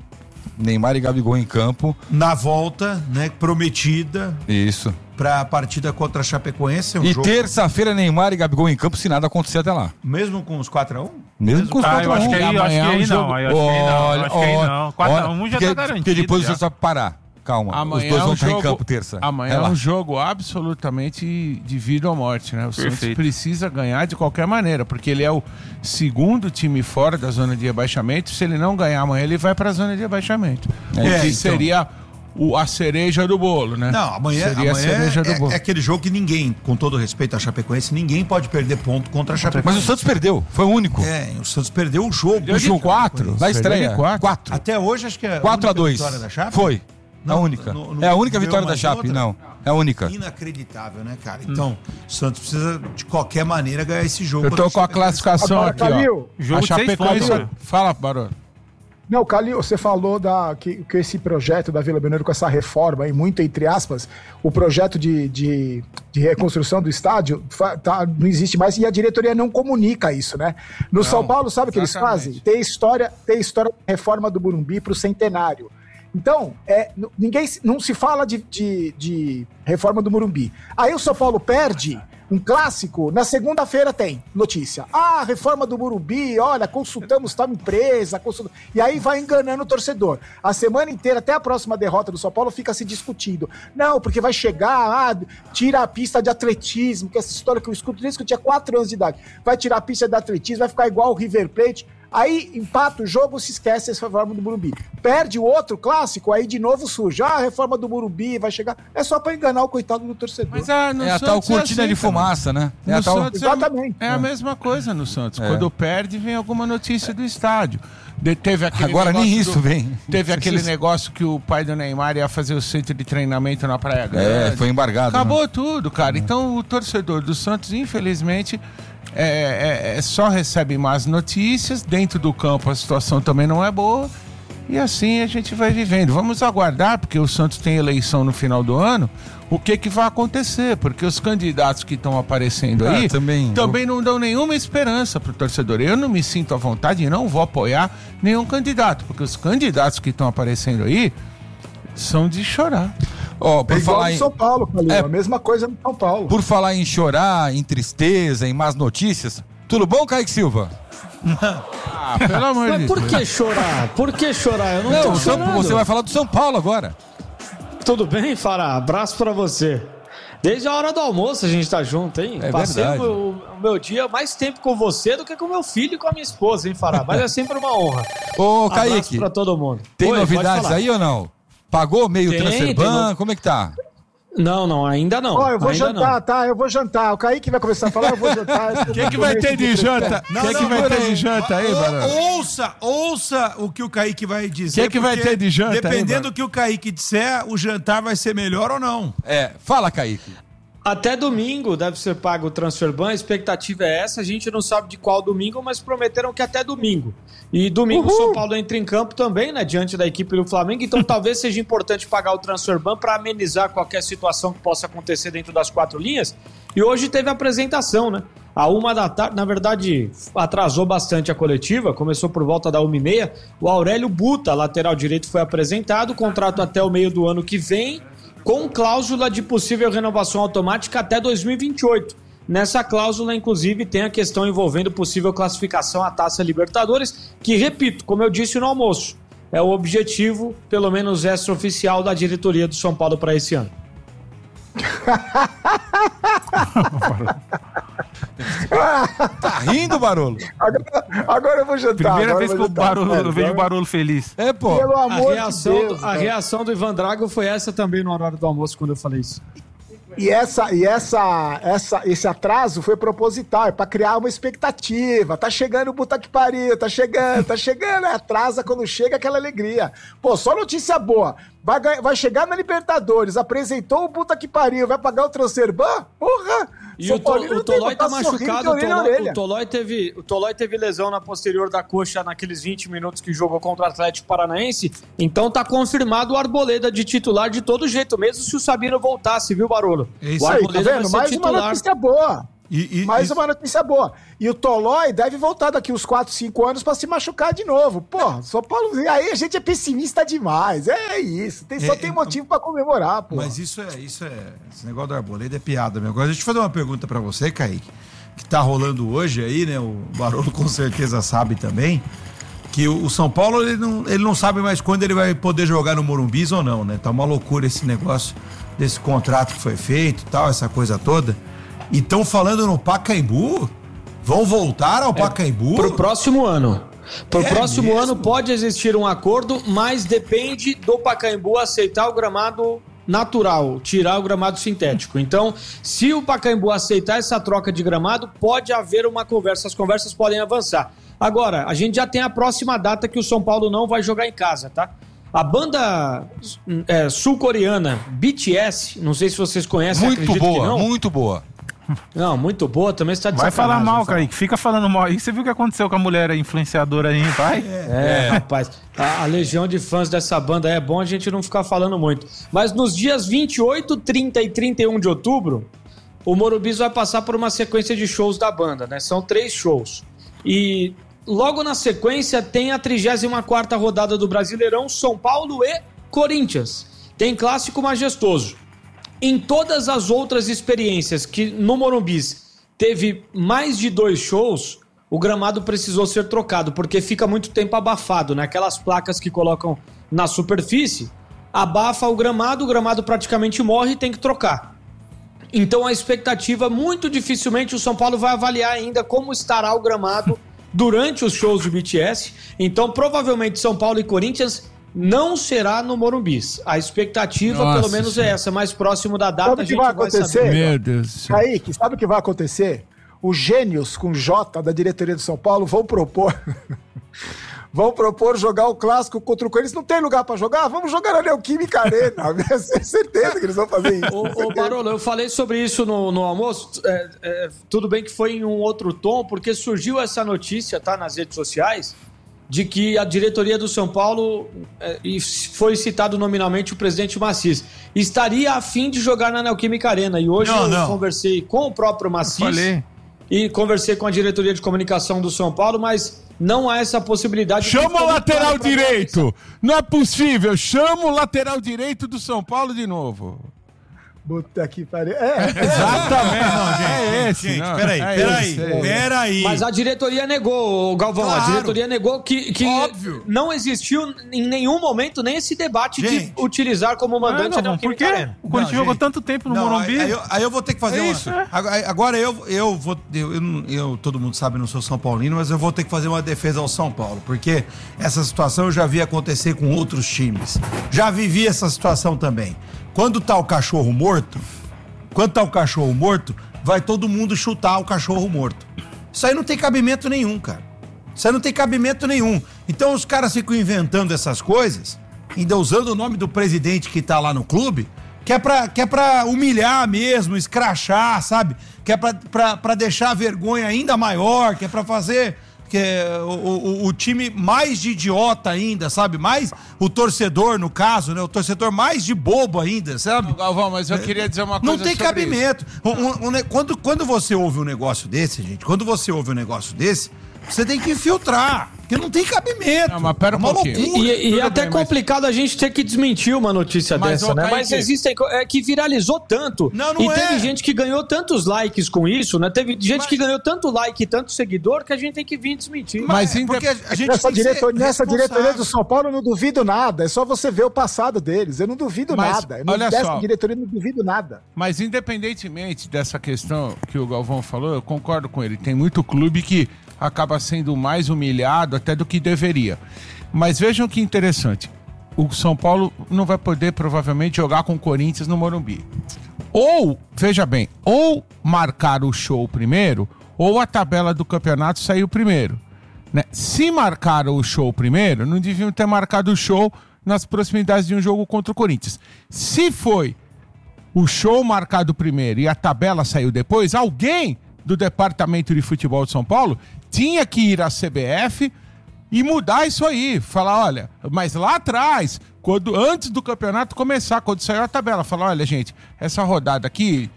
Na volta, né, prometida. Isso. Pra partida contra a Chapecoense. E terça-feira, Neymar e Gabigol em campo, se nada acontecer até lá. Mesmo com os 4-1? Mesmo com os 4-1. Eu acho que aí não. Acho que aí não. 4-1 já tá garantido. Porque depois você vai parar. Calma, amanhã os dois vão estar em campo terça. Amanhã é um jogo absolutamente de vida ou morte, né? O Santos precisa ganhar de qualquer maneira, porque ele é o segundo time fora da zona de rebaixamento. Se ele não ganhar amanhã, ele vai para a zona de rebaixamento. Que seria a cereja do bolo, né? Não, amanhã seria a cereja do bolo. É aquele jogo que ninguém, com todo respeito à Chapecoense, ninguém pode perder ponto contra a Chapecoense. Mas o Santos perdeu, foi o único. O Santos perdeu o jogo. Perdeu de 4, na estreia. 4. Até hoje, acho que é 4-2. Vitória da Chape. Foi. A única. É a única vitória da Chape, outra? não. É a única. Inacreditável, né, cara? Então, o Santos precisa, de qualquer maneira, ganhar esse jogo. Eu tô com a classificação agora, aqui, Calil, ó. A Chapecoense... Fala, Barão. Não, Calil, você falou que esse projeto da Vila Belmiro, com essa reforma, aí, muito entre aspas, o projeto de reconstrução do estádio não existe mais e a diretoria não comunica isso, né? No São Paulo, sabe o que eles fazem? Tem história da reforma do Morumbi para o centenário. Então, não se fala de reforma do Morumbi. Aí o São Paulo perde um clássico, na segunda-feira tem notícia. Reforma do Morumbi, olha, consultamos tal empresa, e aí vai enganando o torcedor. A semana inteira, até a próxima derrota do São Paulo, fica se discutindo. Não, porque vai chegar, tira a pista de atletismo, que essa história que eu escuto desde que eu tinha 4 anos de idade. Vai tirar a pista de atletismo, vai ficar igual o River Plate. Aí empata o jogo, se esquece essa reforma do Morumbi. Perde o outro clássico, aí de novo surge. A reforma do Morumbi vai chegar. É só pra enganar o coitado do torcedor. Mas a tal cortina de fumaça, né? Exatamente. É a mesma coisa no Santos. Quando perde, vem alguma notícia do estádio. Teve aquele Agora nem isso vem. Teve aquele negócio que o pai do Neymar ia fazer o centro de treinamento na Praia Grande. Foi embargado. Acabou tudo, cara. Então o torcedor do Santos, infelizmente... só recebe más notícias. Dentro do campo a situação também não é boa. E assim a gente vai vivendo. Vamos aguardar, porque o Santos tem eleição no final do ano, o que vai acontecer, porque os candidatos que estão aparecendo aí também não dão nenhuma esperança pro torcedor. Eu não me sinto à vontade e não vou apoiar nenhum candidato, porque os candidatos que estão aparecendo aí são de chorar. Por falar em São Paulo, Calil, a mesma coisa no São Paulo. Por falar em chorar, em tristeza, em más notícias, tudo bom, Kaique Silva? Pelo amor de Deus. Por que chorar? Por que chorar? Eu não tô chorando. Você vai falar do São Paulo agora. Tudo bem, Fará? Abraço pra você. Desde a hora do almoço a gente tá junto, hein? Passei o meu dia mais tempo com você do que com meu filho e com a minha esposa, hein, Fará? Mas é sempre uma honra. Ô, Kaique. Abraço pra todo mundo. Tem novidades aí ou não? Pagou meio Transferban? Como é que tá? Não, ainda não. Eu vou jantar, tá? Eu vou jantar. O Kaique vai começar a falar, eu vou jantar. O que vai ter de janta? O que vai ter de janta aí, Barão? Ouça o que o Kaique vai dizer. O que vai ter de janta? Dependendo do que o Kaique disser, o jantar vai ser melhor ou não. Fala, Kaique. Até domingo deve ser pago o Transferban, a expectativa é essa, a gente não sabe de qual domingo, mas prometeram que até domingo. E domingo o São Paulo entra em campo também, né, diante da equipe do Flamengo, então talvez seja importante pagar o Transferban para amenizar qualquer situação que possa acontecer dentro das 4 linhas. E hoje teve a apresentação, né? À 1h, na verdade, atrasou bastante a coletiva, começou por volta da 1h30. O Aurélio Buta, lateral direito, foi apresentado, contrato até o meio do ano que vem, com cláusula de possível renovação automática até 2028. Nessa cláusula, inclusive, tem a questão envolvendo possível classificação à Taça Libertadores, que, repito, como eu disse no almoço, é o objetivo, pelo menos extraoficial, da diretoria do São Paulo para esse ano. Tá rindo, Barolo? Agora eu vou jantar. Primeira vez que eu vejo o Barolo feliz. Pô. Pelo amor de Deus. A reação do Ivan Drago foi essa também no horário do almoço, quando eu falei isso. E esse atraso foi proposital, é pra criar uma expectativa. Tá chegando o puta que pariu, tá chegando. Atrasa quando chega aquela alegria. Pô, só notícia boa. Vai chegar na Libertadores, apresentou o puta que pariu, vai pagar o Transferban? Porra! E o Tolói tá machucado, o Tolói teve lesão na posterior da coxa naqueles 20 minutos que jogou contra o Atlético Paranaense, então tá confirmado o Arboleda de titular de todo jeito, mesmo se o Sabino voltasse, viu, Barolo? O Arboleda vai ser mais titular. Uma notícia boa. Uma notícia boa. E o Tolói deve voltar daqui uns 4, 5 anos pra se machucar de novo. Pô, São Paulo... Aí a gente é pessimista demais. É isso. Só tem motivo pra comemorar, pô. Mas isso é... Esse negócio do Arboleda é piada, meu. Agora, deixa eu fazer uma pergunta pra você, Kaique. Que tá rolando hoje aí, né? O Barolo com certeza sabe também. Que o São Paulo, ele não sabe mais quando ele vai poder jogar no Morumbi ou não, né? Tá uma loucura esse negócio desse contrato que foi feito e tal, essa coisa toda. E estão falando no Pacaembu? Vão voltar ao Pacaembu? Pro próximo ano. Pro próximo ano pode existir um acordo, mas depende do Pacaembu aceitar o gramado natural, tirar o gramado sintético. Então, se o Pacaembu aceitar essa troca de gramado, pode haver uma conversa. As conversas podem avançar. Agora, a gente já tem a próxima data que o São Paulo não vai jogar em casa, tá? A banda sul-coreana BTS, não sei se vocês conhecem, muito boa. Não, muito boa, também está de Vai falar mal, Kaique, fica falando mal. E você viu o que aconteceu com a mulher influenciadora aí, pai? Rapaz, a legião de fãs dessa banda é bom a gente não ficar falando muito. Mas nos dias 28, 30 e 31 de outubro, o Morumbi vai passar por uma sequência de shows da banda, né? São 3 shows. E logo na sequência tem a 34ª rodada do Brasileirão, São Paulo e Corinthians. Tem clássico majestoso. Em todas as outras experiências que no Morumbi teve mais de 2 shows, o gramado precisou ser trocado, porque fica muito tempo abafado, né? Aquelas placas que colocam na superfície, abafa o gramado praticamente morre e tem que trocar. Então a expectativa, muito dificilmente o São Paulo vai avaliar ainda como estará o gramado durante os shows do BTS. Então provavelmente São Paulo e Corinthians não será no Morumbi. A expectativa, pelo menos, é essa. Mais próximo da data, sabe a gente vai saber. Meu Deus. Kaique, sabe o que vai acontecer? Os gênios com J da diretoria do São Paulo vão propor jogar o clássico contra o Corinthians. Não tem lugar pra jogar? Vamos jogar na Neoquímica Arena. É certeza que eles vão fazer isso. Ô Barolo, eu falei sobre isso no almoço. Tudo bem que foi em um outro tom, porque surgiu essa notícia, tá, nas redes sociais, de que a diretoria do São Paulo, e foi citado nominalmente o presidente Maciz, estaria a fim de jogar na Neoquímica Arena. E hoje eu conversei com o próprio Maciz e conversei com a diretoria de comunicação do São Paulo, mas não há essa possibilidade. Chama o lateral direito! Não é possível! Chama o lateral direito do São Paulo de novo. Puta que pariu. Exatamente. Não, gente, peraí. Mas a diretoria negou, Galvão. Claro. A diretoria negou que não existiu em nenhum momento nem esse debate de utilizar como mandante a Neoquímica Arena. O Corinthians jogou tanto tempo no Morumbi. Aí eu vou ter que fazer Agora eu vou... todo mundo sabe, eu não sou São Paulino, mas eu vou ter que fazer uma defesa ao São Paulo, porque essa situação eu já vi acontecer com outros times. Já vivi essa situação também. Quando tá o cachorro morto, vai todo mundo chutar o cachorro morto. Isso aí não tem cabimento nenhum, cara. Então os caras ficam inventando essas coisas, ainda usando o nome do presidente que tá lá no clube, que é pra humilhar mesmo, escrachar, sabe? Que é pra deixar a vergonha ainda maior, que é pra fazer... que é o time mais de idiota ainda, sabe? Mais o torcedor, no caso, né? O torcedor mais de bobo ainda, sabe? Não, Galvão, mas eu queria dizer uma coisa. Não tem cabimento. Quando você ouve um negócio desse, gente, você tem que filtrar. Porque não tem cabimento. Não, mas pera um pouquinho. E é até complicado a gente ter que desmentir uma notícia dessa, né? Mas existem... que viralizou tanto. E teve gente que ganhou tantos likes com isso, né? Teve gente que ganhou tanto like e tanto seguidor que a gente tem que vir desmentir. Mas porque a gente nessa diretoria do São Paulo eu não duvido nada. É só você ver o passado deles. Eu não duvido nada. Dessa diretoria eu não duvido nada. Mas independentemente dessa questão que o Galvão falou, eu concordo com ele. Tem muito clube que acaba sendo mais humilhado até do que deveria. Mas vejam que interessante. O São Paulo não vai poder provavelmente jogar com o Corinthians no Morumbi. Ou, veja bem, ou marcar o show primeiro, ou a tabela do campeonato saiu primeiro. Né? Se marcaram o show primeiro, não deviam ter marcado o show nas proximidades de um jogo contra o Corinthians. Se foi o show marcado primeiro e a tabela saiu depois, alguém do Departamento de Futebol de São Paulo tinha que ir à CBF e mudar isso aí. Falar, olha, mas lá atrás, antes do campeonato começar, quando saiu a tabela, falar, olha, gente, essa rodada aqui,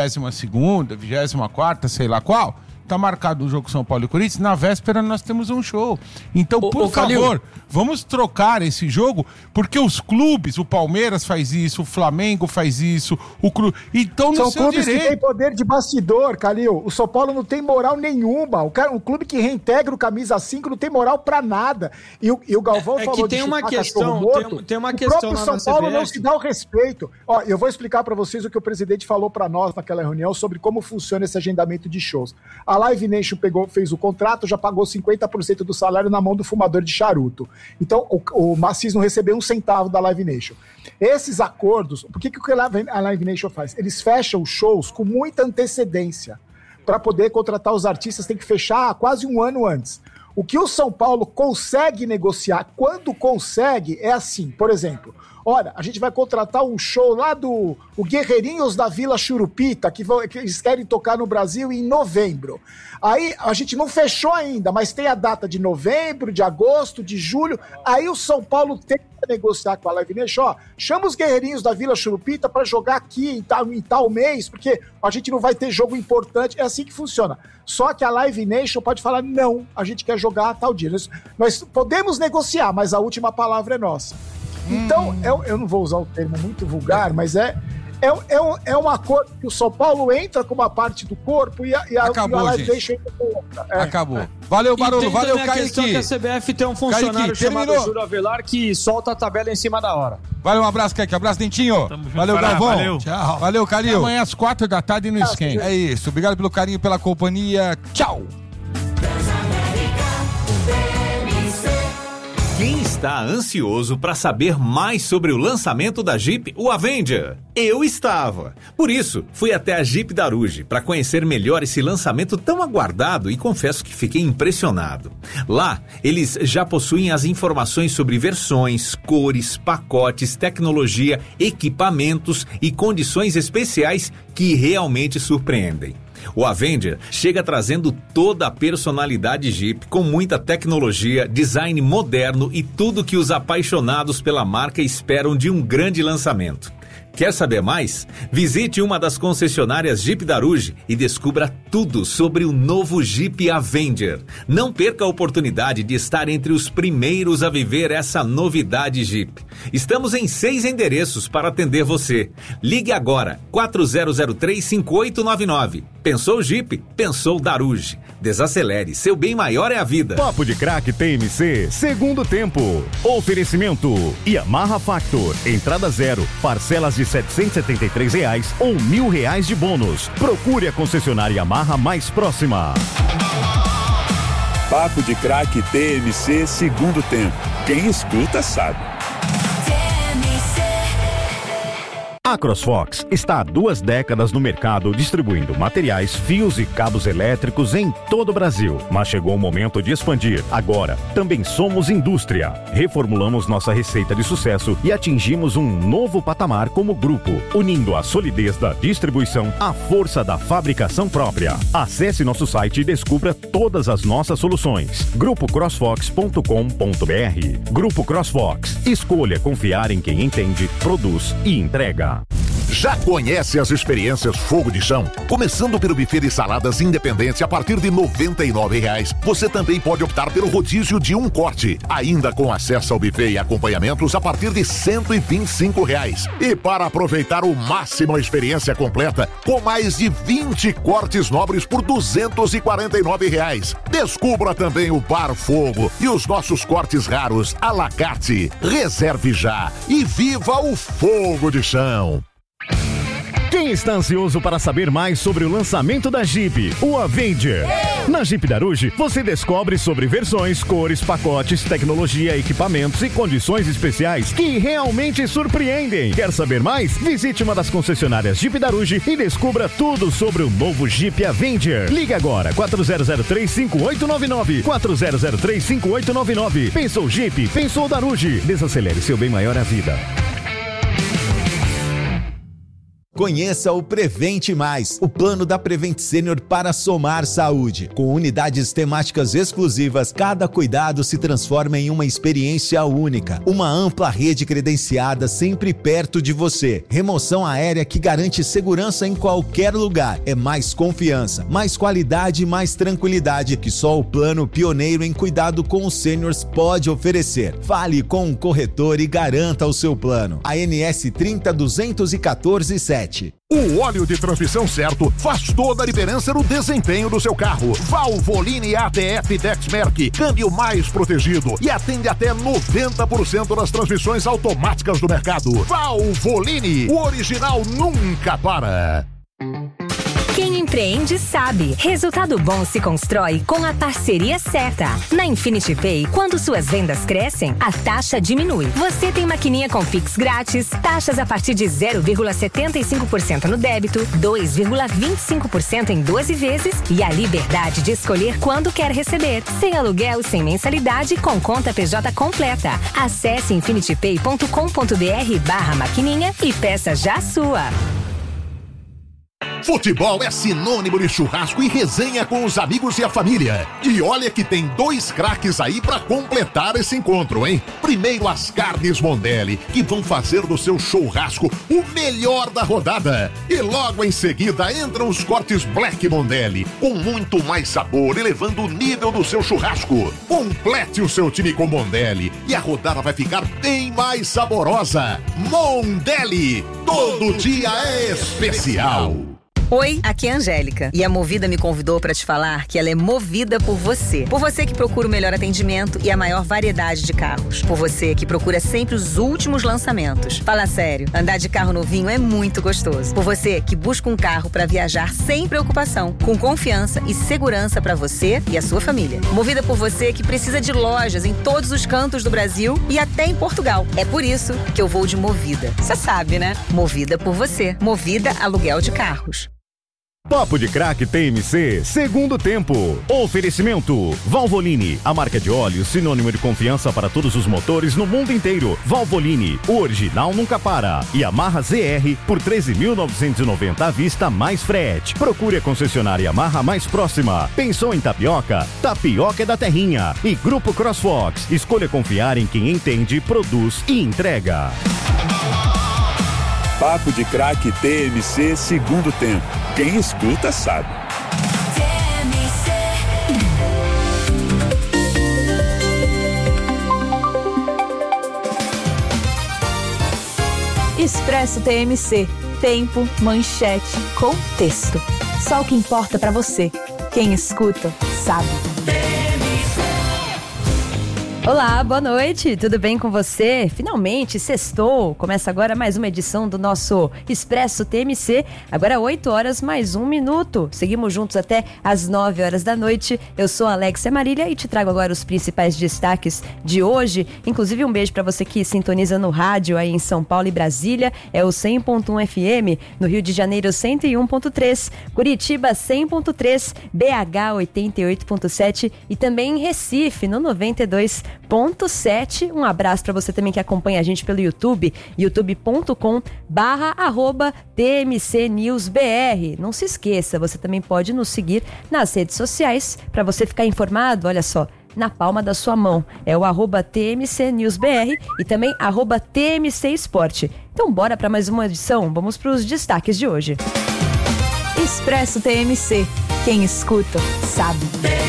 22ª, 24ª, sei lá qual, tá marcado o jogo São Paulo e Corinthians, na véspera nós temos um show. Então, por favor, vamos trocar esse jogo, porque os clubes, o Palmeiras faz isso, o Flamengo faz isso, o clube... Então, são clubes que têm poder de bastidor, Calil. O São Paulo não tem moral nenhuma. Um clube que reintegra o camisa 5 não tem moral pra nada. E o Galvão falou que tem uma questão, tem uma o questão próprio São Paulo não se dá o respeito. Ó, eu vou explicar pra vocês o que o presidente falou pra nós naquela reunião sobre como funciona esse agendamento de shows. A Live Nation fez o contrato, já pagou 50% do salário na mão do fumador de charuto. Então, o Macis não recebeu um centavo da Live Nation. Esses acordos, por que a Live Nation faz? Eles fecham os shows com muita antecedência. Para poder contratar os artistas, tem que fechar quase um ano antes. O que o São Paulo consegue negociar, quando consegue, é assim, por exemplo... Olha, a gente vai contratar um show lá do Guerreirinhos da Vila Churupita, que eles querem tocar no Brasil em novembro. Aí a gente não fechou ainda, mas tem a data de novembro, de agosto, de julho. Aí o São Paulo tem que negociar com a Live Nation, ó, chama os Guerreirinhos da Vila Churupita para jogar aqui em tal mês, porque a gente não vai ter jogo importante. É assim que funciona. Só que a Live Nation pode falar, não, a gente quer jogar tal dia. Nós podemos negociar, mas a última palavra é nossa. Então, eu não vou usar o termo muito vulgar, mas é um acordo que o São Paulo entra com uma parte do corpo e a Live Nation entra com outra. Acabou. Valeu, Barolo. Valeu, Kaique. A questão que a CBF tem um funcionário chamado Júlio Avelar que solta a tabela em cima da hora. Valeu, um abraço, Kaique. Abraço, Dentinho. Valeu, Galvão. Valeu. Tchau. Valeu, Calil. Amanhã às 4h no esquenta. É isso. Obrigado pelo carinho, pela companhia. Tchau. Quem está ansioso para saber mais sobre o lançamento da Jeep, o Avenger? Eu estava. Por isso, fui até a Jeep Daruge para conhecer melhor esse lançamento tão aguardado e confesso que fiquei impressionado. Lá, eles já possuem as informações sobre versões, cores, pacotes, tecnologia, equipamentos e condições especiais que realmente surpreendem. O Avenger chega trazendo toda a personalidade Jeep, com muita tecnologia, design moderno e tudo que os apaixonados pela marca esperam de um grande lançamento. Quer saber mais? Visite uma das concessionárias Jeep Daruge e descubra tudo sobre o novo Jeep Avenger. Não perca a oportunidade de estar entre os primeiros a viver essa novidade Jeep. Estamos em 6 endereços para atender você. Ligue agora, 4003-5899. Pensou Jeep? Pensou Daruge. Desacelere, seu bem maior é a vida. Papo de Craque TMC, segundo tempo. Oferecimento Yamaha Factor, entrada zero, parcelas de R$773 ou R$1.000 de bônus. Procure a concessionária Yamaha mais próxima. Papo de Craque TMC, segundo tempo. Quem escuta sabe. A CrossFox está há 2 décadas no mercado distribuindo materiais, fios e cabos elétricos em todo o Brasil. Mas chegou o momento de expandir. Agora, também somos indústria. Reformulamos nossa receita de sucesso e atingimos um novo patamar como grupo, unindo a solidez da distribuição à força da fabricação própria. Acesse nosso site e descubra todas as nossas soluções. GrupoCrossFox.com.br. Grupo CrossFox. Escolha confiar em quem entende, produz e entrega. Já conhece as experiências Fogo de Chão? Começando pelo buffet de saladas Independência a partir de R$ 99,00. Você também pode optar pelo rodízio de um corte, ainda com acesso ao buffet e acompanhamentos a partir de R$ 125,00. E para aproveitar o máximo a experiência completa, com mais de 20 cortes nobres por R$ 249,00. Descubra também o Bar Fogo e os nossos cortes raros à la carte. Reserve já e viva o Fogo de Chão. Quem está ansioso para saber mais sobre o lançamento da Jeep, o Avenger? Na Jeep Daruge, você descobre sobre versões, cores, pacotes, tecnologia, equipamentos e condições especiais que realmente surpreendem. Quer saber mais? Visite uma das concessionárias Jeep Daruge e descubra tudo sobre o novo Jeep Avenger. Ligue agora, 4003-5899. 4003-5899. Pensou Jeep? Pensou Daruge. Desacelere seu bem maior à vida. Conheça o Prevente Mais, o plano da Prevent Senior para somar saúde. Com unidades temáticas exclusivas, cada cuidado se transforma em uma experiência única. Uma ampla rede credenciada sempre perto de você. Remoção aérea que garante segurança em qualquer lugar. É mais confiança, mais qualidade e mais tranquilidade que só o plano pioneiro em cuidado com os seniors pode oferecer. Fale com um corretor e garanta o seu plano. ANS 302147. O óleo de transmissão certo faz toda a diferença no desempenho do seu carro. Valvoline ATF Dexmerc, câmbio mais protegido e atende até 90% das transmissões automáticas do mercado. Valvoline, o original nunca para. Quem empreende sabe. Resultado bom se constrói com a parceria certa. Na Infinity Pay, quando suas vendas crescem, a taxa diminui. Você tem maquininha com Pix grátis, taxas a partir de 0,75% no débito, 2,25% em 12 vezes e a liberdade de escolher quando quer receber. Sem aluguel, sem mensalidade, com conta PJ completa. Acesse infinitypay.com.br/maquininha e peça já a sua. Futebol é sinônimo de churrasco e resenha com os amigos e a família. E olha que tem 2 craques aí pra completar esse encontro, hein? Primeiro as carnes Mondelli, que vão fazer do seu churrasco o melhor da rodada. E logo em seguida entram os cortes Black Mondelli, com muito mais sabor, elevando o nível do seu churrasco. Complete o seu time com Mondelli e a rodada vai ficar bem mais saborosa. Mondelli, todo dia é especial. Oi, aqui é a Angélica e a Movida me convidou para te falar que ela é movida por você. Por você que procura o melhor atendimento e a maior variedade de carros. Por você que procura sempre os últimos lançamentos. Fala sério, andar de carro novinho é muito gostoso. Por você que busca um carro para viajar sem preocupação, com confiança e segurança para você e a sua família. Movida por você que precisa de lojas em todos os cantos do Brasil e até em Portugal. É por isso que eu vou de Movida. Você sabe, né? Movida por você. Movida Aluguel de Carros. Papo de Craque TMC, segundo tempo. Oferecimento: Valvoline, a marca de óleo sinônimo de confiança para todos os motores no mundo inteiro. Valvoline, o original nunca para. E Yamaha ZR por 13.990 à vista mais frete. Procure a concessionária Yamaha mais próxima. Pensou em tapioca? Tapioca é da terrinha. E Grupo CrossFox, escolha confiar em quem entende, produz e entrega. Papo de Craque TMC, segundo tempo. Quem escuta sabe. Expresso TMC. Tempo, manchete, contexto. Só o que importa pra você. Quem escuta sabe. Olá, boa noite, tudo bem com você? Finalmente, sextou, começa agora mais uma edição do nosso Expresso TMC, agora 8 horas mais 1 minuto, seguimos juntos até às 9 horas da noite, eu sou a Alexia Marília e te trago agora os principais destaques de hoje, inclusive um beijo para você que sintoniza no rádio aí em São Paulo e Brasília, é o 100.1 FM, no Rio de Janeiro 101.3, Curitiba 100.3, BH 88.7 e também em Recife no 92.7. Um abraço para você também que acompanha a gente pelo YouTube, youtube.com/TMCNewsBR. Não se esqueça, você também pode nos seguir nas redes sociais para você ficar informado, olha só, na palma da sua mão. É o @TMCNewsBR e também @TMC Esporte. Então bora para mais uma edição, vamos para os destaques de hoje. Expresso TMC, quem escuta sabe.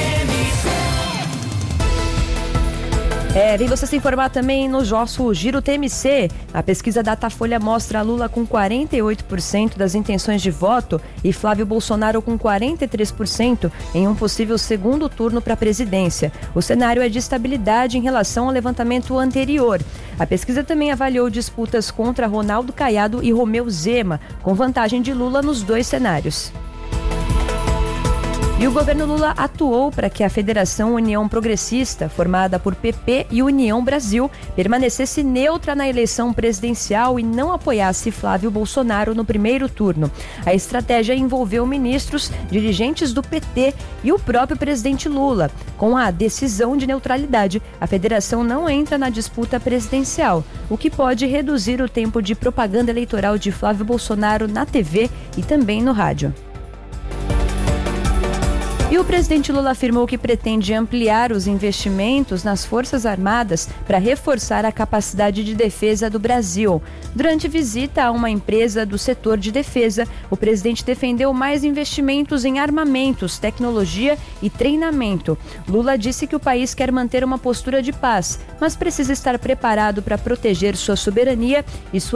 Vem você se informar também no nosso Giro TMC. A pesquisa Datafolha mostra Lula com 48% das intenções de voto e Flávio Bolsonaro com 43% em um possível segundo turno para a presidência. O cenário é de estabilidade em relação ao levantamento anterior. A pesquisa também avaliou disputas contra Ronaldo Caiado e Romeu Zema, com vantagem de Lula nos dois cenários. E o governo Lula atuou para que a Federação União Progressista, formada por PP e União Brasil, permanecesse neutra na eleição presidencial e não apoiasse Flávio Bolsonaro no primeiro turno. A estratégia envolveu ministros, dirigentes do PT e o próprio presidente Lula. Com a decisão de neutralidade, a federação não entra na disputa presidencial, o que pode reduzir o tempo de propaganda eleitoral de Flávio Bolsonaro na TV e também no rádio. E o presidente Lula afirmou que pretende ampliar os investimentos nas Forças Armadas para reforçar a capacidade de defesa do Brasil. Durante visita a uma empresa do setor de defesa, o presidente defendeu mais investimentos em armamentos, tecnologia e treinamento. Lula disse que o país quer manter uma postura de paz, mas precisa estar preparado para proteger sua soberania e sua